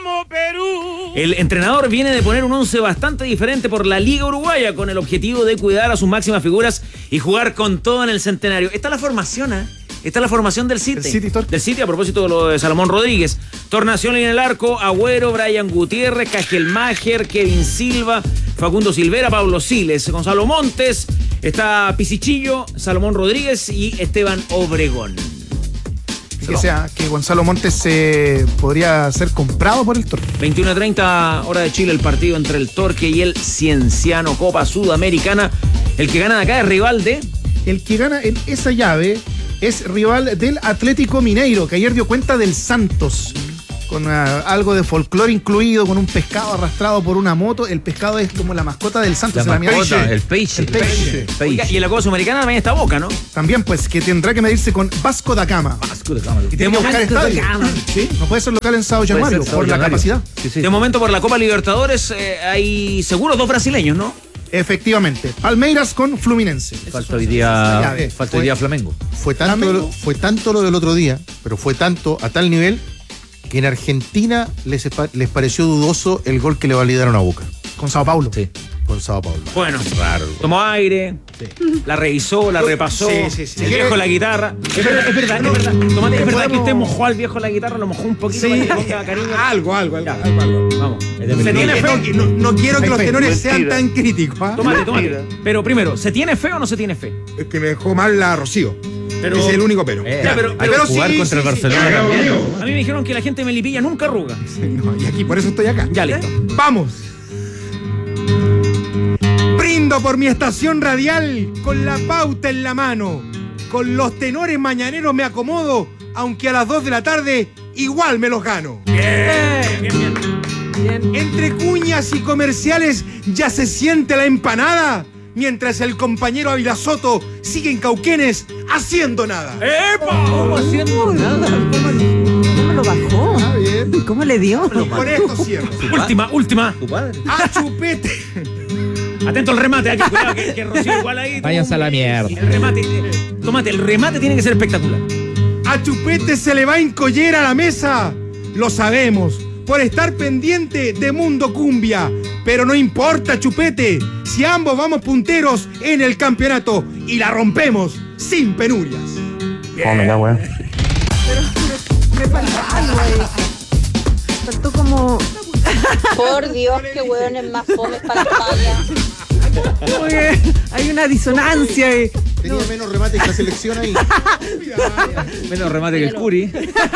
el entrenador viene de poner un 11 bastante diferente por la Liga Uruguaya con el objetivo de cuidar a sus máximas figuras y jugar con todo en el centenario. Está la formación, está la formación del City. Del City, a propósito de lo de Salomón Rodríguez. Tornacional en el arco, Agüero, Brian Gutiérrez, Cajelmacher, Kevin Silva, Facundo Silvera, Pablo Siles, Gonzalo Montes, está Pisichillo, Salomón Rodríguez y Esteban Obregón. Que Gonzalo Montes podría ser comprado por el Torque. 21:30 hora de Chile, el partido entre el Torque y el Cienciano, Copa Sudamericana. El que gana de acá es rival de... El que gana en esa llave es rival del Atlético Mineiro, que ayer dio cuenta del Santos, con algo de folclore incluido, con un pescado arrastrado por una moto. El pescado es como la mascota del Santos. El peixe. Oiga, y en la Copa Sudamericana también está Boca, ¿no? También, pues, que tendrá que medirse con Vasco da Gama. Y tiene que buscar estadio. ¿Sí? No puede ser local en Sao Januario por la capacidad. Sí. De momento, por la Copa Libertadores, hay seguros 2 brasileños, ¿no? Efectivamente. Palmeiras con Fluminense. Falta hoy día Flamengo. Fue tanto lo del otro día, pero fue tanto a tal nivel que en Argentina les pareció dudoso el gol que le validaron a Boca. Con Sao Paulo. Sí. Con Sao Paulo. Bueno, raro. Tomó aire, la revisó, la repasó. Sí. El viejo la guitarra. Es verdad. Tomate, es verdad que usted mojó al viejo la guitarra, lo mojó un poquito para que le ponga cariño. Algo. Vamos. ¿Se tiene fe? No quiero que los tenores sean tan críticos. Tomate. Pero primero, ¿se tiene fe o no se tiene fe? Es que me dejó mal la Rocío. Pero es el único pero. Hay que jugar contra el Barcelona también. A mí me dijeron que la gente de Melipilla nunca arruga. Y aquí, por eso estoy acá. Ya, listo. ¡Vamos! Brindo por mi estación radial con la pauta en la mano. Con los tenores mañaneros me acomodo, aunque a las 2 de la tarde igual me los gano. Bien. Entre cuñas y comerciales ya se siente la empanada, mientras el compañero Ávila Soto sigue en Cauquenes haciendo nada. ¡Epa! ¿Cómo haciendo nada? ¿Cómo lo bajó? Bien. ¿Cómo le dio? Con esto cierro. Última. Tu padre. ¡A chupete! Atento al remate, cuidado que Rocío igual ahí. Váyanse a la mierda. El remate, tómate, el remate tiene que ser espectacular. A Chupete se le va a encollar a la mesa. Lo sabemos, por estar pendiente de Mundo Cumbia. Pero no importa, Chupete, si ambos vamos punteros en el campeonato y la rompemos sin penurias. Weón. Me faltó algo ahí. Faltó como... Por Dios, qué hueones más fomes para la palla. Oye, hay una disonancia ahí. Tenía menos remate que la selección ahí. Menos remate que el Curi.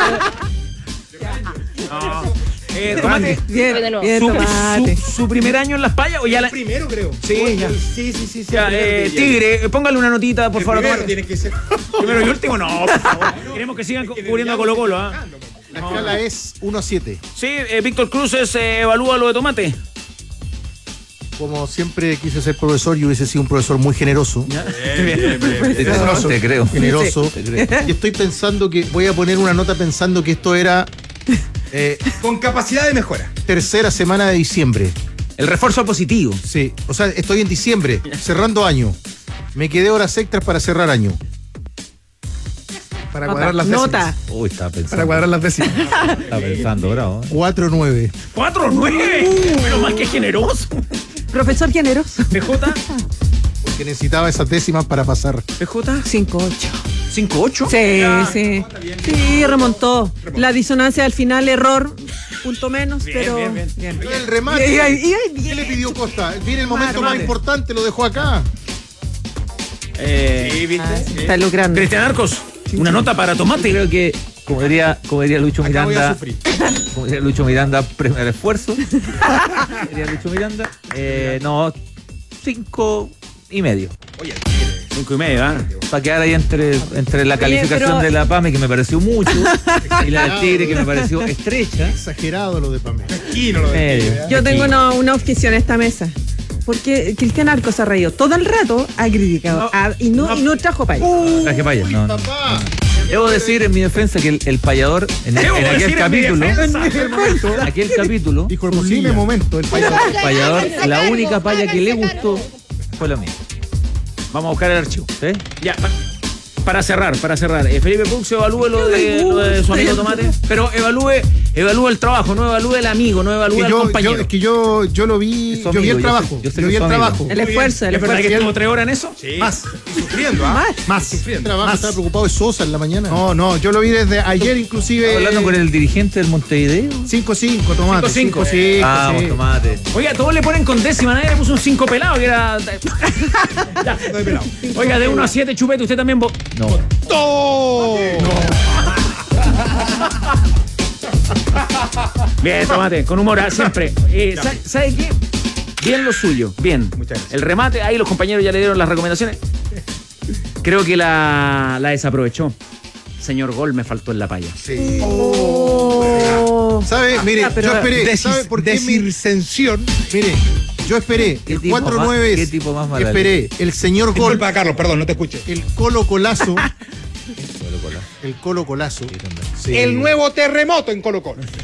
Tomate. Bien, Tomate. ¿Su primer año en las payas o ya la...? Primero, creo. Sí, ya. Sí. Ya, Tigre, póngale una notita, por favor. Primero tiene que ser. Primero y último, no, por favor. Queremos que sigan cubriendo a Colo-Colo, ¿ah? La escala es 1-7. Sí, Víctor Cruces evalúa lo de Tomate. Como siempre quise ser profesor, yo hubiese sido un profesor muy generoso. Generoso. Te creo. Generoso. Y estoy pensando que voy a poner una nota pensando que esto era con capacidad de mejora. Tercera semana de diciembre. El refuerzo positivo. Sí, o sea, estoy en diciembre, cerrando año. Me quedé horas extras para cerrar año. Para cuadrar las décimas. Nota. Uy, estaba pensando. Para cuadrar las décimas. Estaba pensando, bravo. 4-9. 4-9. Pero más que generoso. Profesor generoso. PJ. Porque necesitaba esas décimas para pasar. PJ. 5-8. ¿5-8? Sí. Sí, remontó. La disonancia al final, error, punto menos, pero. Bien. El remate. ¿Qué le pidió Costa? Viene el momento más importante, lo dejó acá. Sí, ¿viste? Está lucrando. Cristian Arcos, una nota para Tomate. Creo que, como diría Lucho Acá voy a Miranda, sufrir. como diría Lucho Miranda, premio al esfuerzo. Diría Lucho Miranda. No, 5,5. Oye, 5,5, ¿ah? Para quedar ahí entre la calificación pero... de la PAME, que me pareció mucho, y la del Tigre, que me pareció estrecha. Exagerado lo de Pamela. Yo tengo una objeción a esta mesa. Porque Cristian Arcos se ha reído todo el rato, ha criticado y no trajo paya. Traje paya, no. Debo decir en mi defensa que el payador en aquel capítulo, dijo el posible momento, el payador, la única paya que le gustó fue la mía. Vamos a buscar el archivo. ¿Sí? Ya, para cerrar. Felipe Pux evalúe lo de su amigo Tomate, pero evalúe Evalúa el trabajo, no evalúa el amigo, no evalúa el compañero. Es que yo lo vi, yo vi el trabajo. Yo vi el trabajo. El esfuerzo, el ¿Es verdad esfuerzo. que estuvo 3 horas en eso? Sí. Más. Y sufriendo, ¿ah? Más. Trabajo, estaba preocupado de Sosa en la mañana. No, yo lo vi desde ayer inclusive. Hablando con el dirigente del Montevideo. 5-5, tomate. 5-5. 5-5. Vamos, tomate. Oiga, todos le ponen con décima, nadie le puso un 5 pelado, que era. Ya, Estoy pelado. Oiga, de 1 a 7, Chupete, usted también. No. Bien, tomate, con humor, siempre. ¿Sabe qué? Bien lo suyo, bien. Muchas gracias. El remate, ahí los compañeros ya le dieron las recomendaciones. Creo que la desaprovechó. Señor Gol, me faltó en la palla. Sí. ¿Sabe? Mire, yo esperé. ¿Sabe por qué? Descensión. Mire, yo esperé. El 4-9 ¿Qué tipo más malo? esperé. El señor Gol. Disculpa, Carlos, perdón, no te escuché. El Colo Colazo. El Colo Colazo. Sí. El nuevo terremoto en Colo Colo.